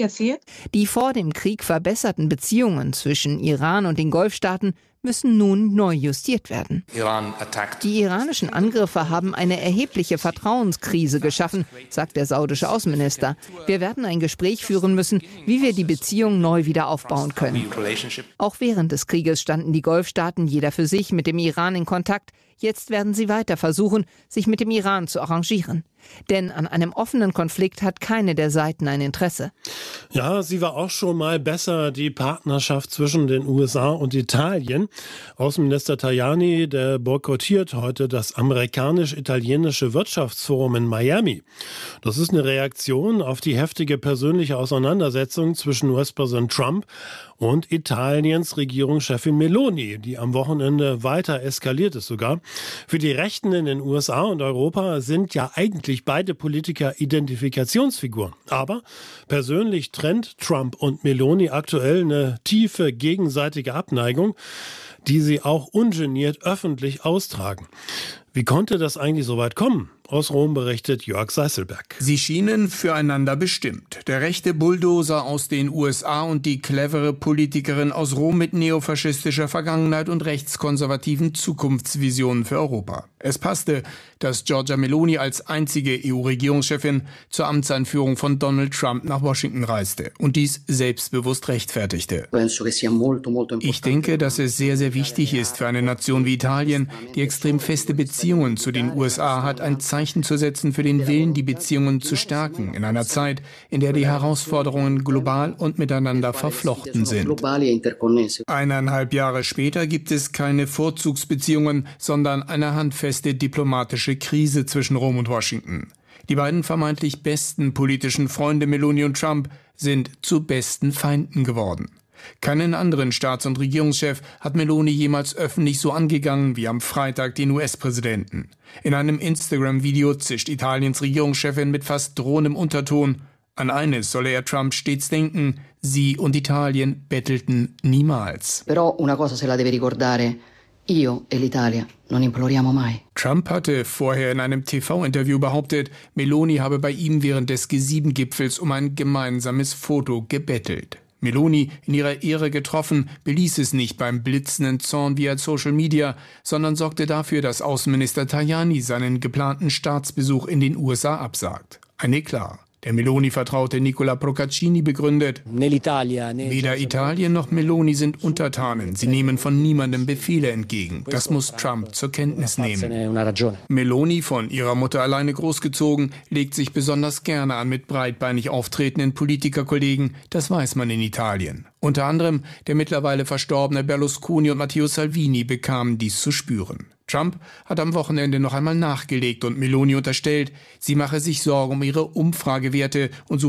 Die vor dem Krieg verbesserten Beziehungen zwischen Iran und den Golfstaaten müssen nun neu justiert werden. Die iranischen Angriffe haben eine erhebliche Vertrauenskrise geschaffen, sagt der saudische Außenminister. Wir werden ein Gespräch führen müssen, wie wir die Beziehung neu wieder aufbauen können. Auch während des Krieges standen die Golfstaaten jeder für sich mit dem Iran in Kontakt. Jetzt werden sie weiter versuchen, sich mit dem Iran zu arrangieren. Denn an einem offenen Konflikt hat keine der Seiten ein Interesse. Ja, sie war auch schon mal besser, die Partnerschaft zwischen den U S A und Italien. Außenminister Tajani, der boykottiert heute das amerikanisch-italienische Wirtschaftsforum in Miami. Das ist eine Reaktion auf die heftige persönliche Auseinandersetzung zwischen U S-Präsident Trump und Italiens Regierungschefin Meloni, die am Wochenende weiter eskaliert ist sogar. Für die Rechten in den U S A und Europa sind ja eigentlich beide Politiker Identifikationsfiguren. Aber persönlich trennt Trump und Meloni aktuell eine tiefe gegenseitige Abneigung, die sie auch ungeniert öffentlich austragen. Wie konnte das eigentlich so weit kommen? Aus Rom berichtet Jörg Seißelberg. Sie schienen füreinander bestimmt. Der rechte Bulldozer aus den U S A und die clevere Politikerin aus Rom mit neofaschistischer Vergangenheit und rechtskonservativen Zukunftsvisionen für Europa. Es passte, dass Giorgia Meloni als einzige E U-Regierungschefin zur Amtseinführung von Donald Trump nach Washington reiste und dies selbstbewusst rechtfertigte. Ich denke, dass es sehr, sehr wichtig ist für eine Nation wie Italien, die extrem feste Beziehungen zu den U S A hat, ein Zeichen zu setzen für den Willen, die Beziehungen zu stärken, in einer Zeit, in der die Herausforderungen global und miteinander verflochten sind. Eineinhalb Jahre später gibt es keine Vorzugsbeziehungen, sondern eine handfeste diplomatische Krise zwischen Rom und Washington. Die beiden vermeintlich besten politischen Freunde Meloni und Trump sind zu besten Feinden geworden. Keinen anderen Staats- und Regierungschef hat Meloni jemals öffentlich so angegangen wie am Freitag den U S-Präsidenten. In einem Instagram-Video zischt Italiens Regierungschefin mit fast drohendem Unterton: An eines solle er Trump stets denken: Sie und Italien bettelten niemals. Però una cosa se la deve ricordare: Io e l'Italia non imploriamo mai. Trump hatte vorher in einem T V-Interview behauptet, Meloni habe bei ihm während des G sieben Gipfels um ein gemeinsames Foto gebettelt. Meloni, in ihrer Ehre getroffen, beließ es nicht beim blitzenden Zorn via Social Media, sondern sorgte dafür, dass Außenminister Tajani seinen geplanten Staatsbesuch in den U S A absagt. Ein Eklat. Der Meloni-Vertraute Nicola Procaccini begründet: Weder Italien noch Meloni sind Untertanen. Sie nehmen von niemandem Befehle entgegen. Das muss Trump zur Kenntnis nehmen. Meloni, von ihrer Mutter alleine großgezogen, legt sich besonders gerne an mit breitbeinig auftretenden Politikerkollegen. Das weiß man in Italien. Unter anderem der mittlerweile verstorbene Berlusconi und Matteo Salvini bekamen dies zu spüren. Trump hat am Wochenende noch einmal nachgelegt und Meloni unterstellt, sie mache sich Sorgen um ihre Umfragewerte und